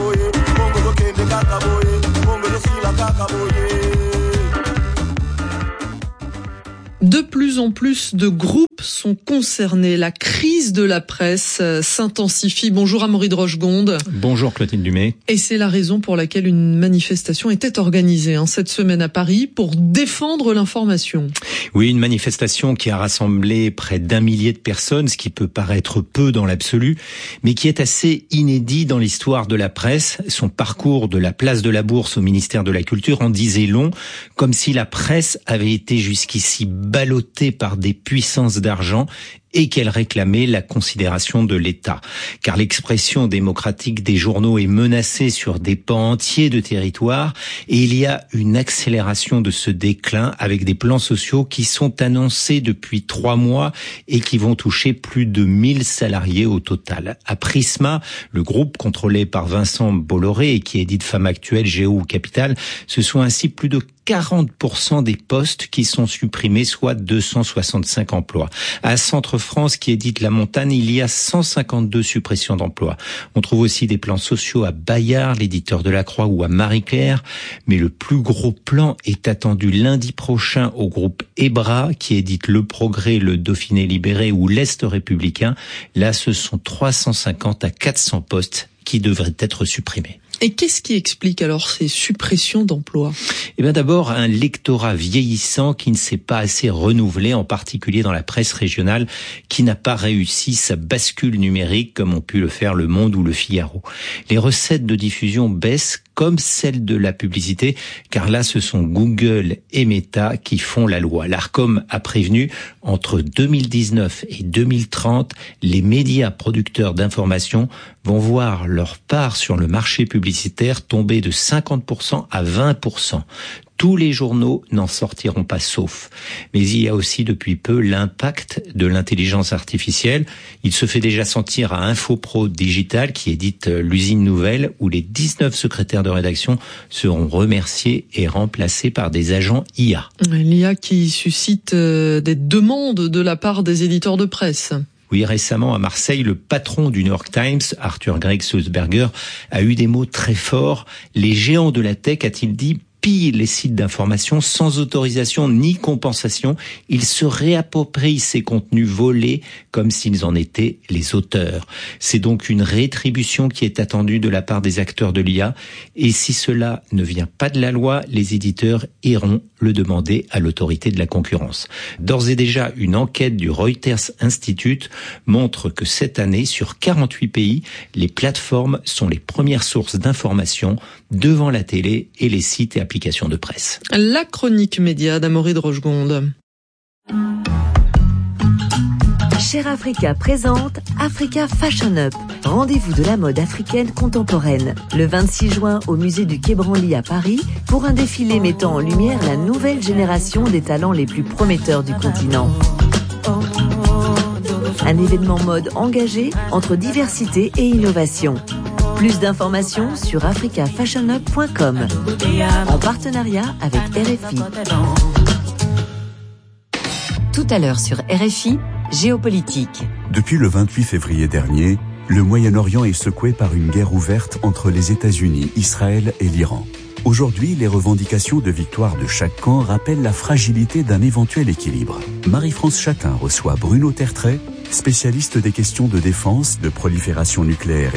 De plus en plus de groupes sont concernés. La crise de la presse s'intensifie. Bonjour Amaury de Rochegonde. Bonjour Clotilde Dumais. Et c'est la raison pour laquelle une manifestation était organisée cette semaine à Paris pour défendre l'information. Oui, une manifestation qui a rassemblé près d'1 millier de personnes, ce qui peut paraître peu dans l'absolu, mais qui est assez inédit dans l'histoire de la presse. Son parcours de la place de la Bourse au ministère de la Culture en disait long, comme si la presse avait été jusqu'ici ballottée par des puissances d'argent et qu'elle réclamait la considération de l'État. Car l'expression démocratique des journaux est menacée sur des pans entiers de territoire et il y a une accélération de ce déclin avec des plans sociaux qui sont annoncés depuis 3 mois et qui vont toucher plus de 1000 salariés au total. À Prisma, le groupe contrôlé par Vincent Bolloré et qui édite Femme Actuelle, Géo Capital, ce sont ainsi plus de 40% des postes qui sont supprimés, soit 265 emplois. À Centre France, qui édite La Montagne, il y a 152 suppressions d'emplois. On trouve aussi des plans sociaux à Bayard, l'éditeur de La Croix, ou à Marie-Claire. Mais le plus gros plan est attendu lundi prochain au groupe Ebra, qui édite Le Progrès, Le Dauphiné Libéré ou L'Est Républicain. Là, ce sont 350 à 400 postes qui devraient être supprimés. Et qu'est-ce qui explique alors ces suppressions d'emplois ? Eh bien d'abord, un lectorat vieillissant qui ne s'est pas assez renouvelé, en particulier dans la presse régionale, qui n'a pas réussi sa bascule numérique comme ont pu le faire Le Monde ou Le Figaro. Les recettes de diffusion baissent comme celles de la publicité, car là ce sont Google et Meta qui font la loi. L'Arcom a prévenu, entre 2019 et 2030, les médias producteurs d'information vont voir leur part sur le marché publicitaire tomber de 50% à 20%. Tous les journaux n'en sortiront pas sauf. Mais il y a aussi depuis peu l'impact de l'intelligence artificielle. Il se fait déjà sentir à Infopro Digital, qui édite l'usine nouvelle, où les 19 secrétaires de rédaction seront remerciés et remplacés par des agents IA. L'IA qui suscite des demandes de la part des éditeurs de presse. Oui, récemment à Marseille, le patron du New York Times, Arthur Gregg Sulzberger, a eu des mots très forts. Les géants de la tech, a-t-il dit, pillent les sites d'information sans autorisation ni compensation. Ils se réapproprient ces contenus volés comme s'ils en étaient les auteurs. C'est donc une rétribution qui est attendue de la part des acteurs de l'IA. Et si cela ne vient pas de la loi, les éditeurs iront le demander à l'autorité de la concurrence. D'ores et déjà, une enquête du Reuters Institute montre que cette année, sur 48 pays, les plateformes sont les premières sources d'information devant la télé et les sites et applications de presse. La chronique média d'Amaury de Rochegonde. Cher Africa présente Africa Fashion Up, rendez-vous de la mode africaine contemporaine. Le 26 juin au musée du Quai Branly à Paris pour un défilé mettant en lumière la nouvelle génération des talents les plus prometteurs du continent. Un événement mode engagé entre diversité et innovation. Plus d'informations sur africafashionup.com en partenariat avec RFI. Tout à l'heure sur RFI, géopolitique. Depuis le 28 février dernier, le Moyen-Orient est secoué par une guerre ouverte entre les États-Unis, Israël et l'Iran. Aujourd'hui, les revendications de victoire de chaque camp rappellent la fragilité d'un éventuel équilibre. Marie-France Chatin reçoit Bruno Tertrais, spécialiste des questions de défense, de prolifération nucléaire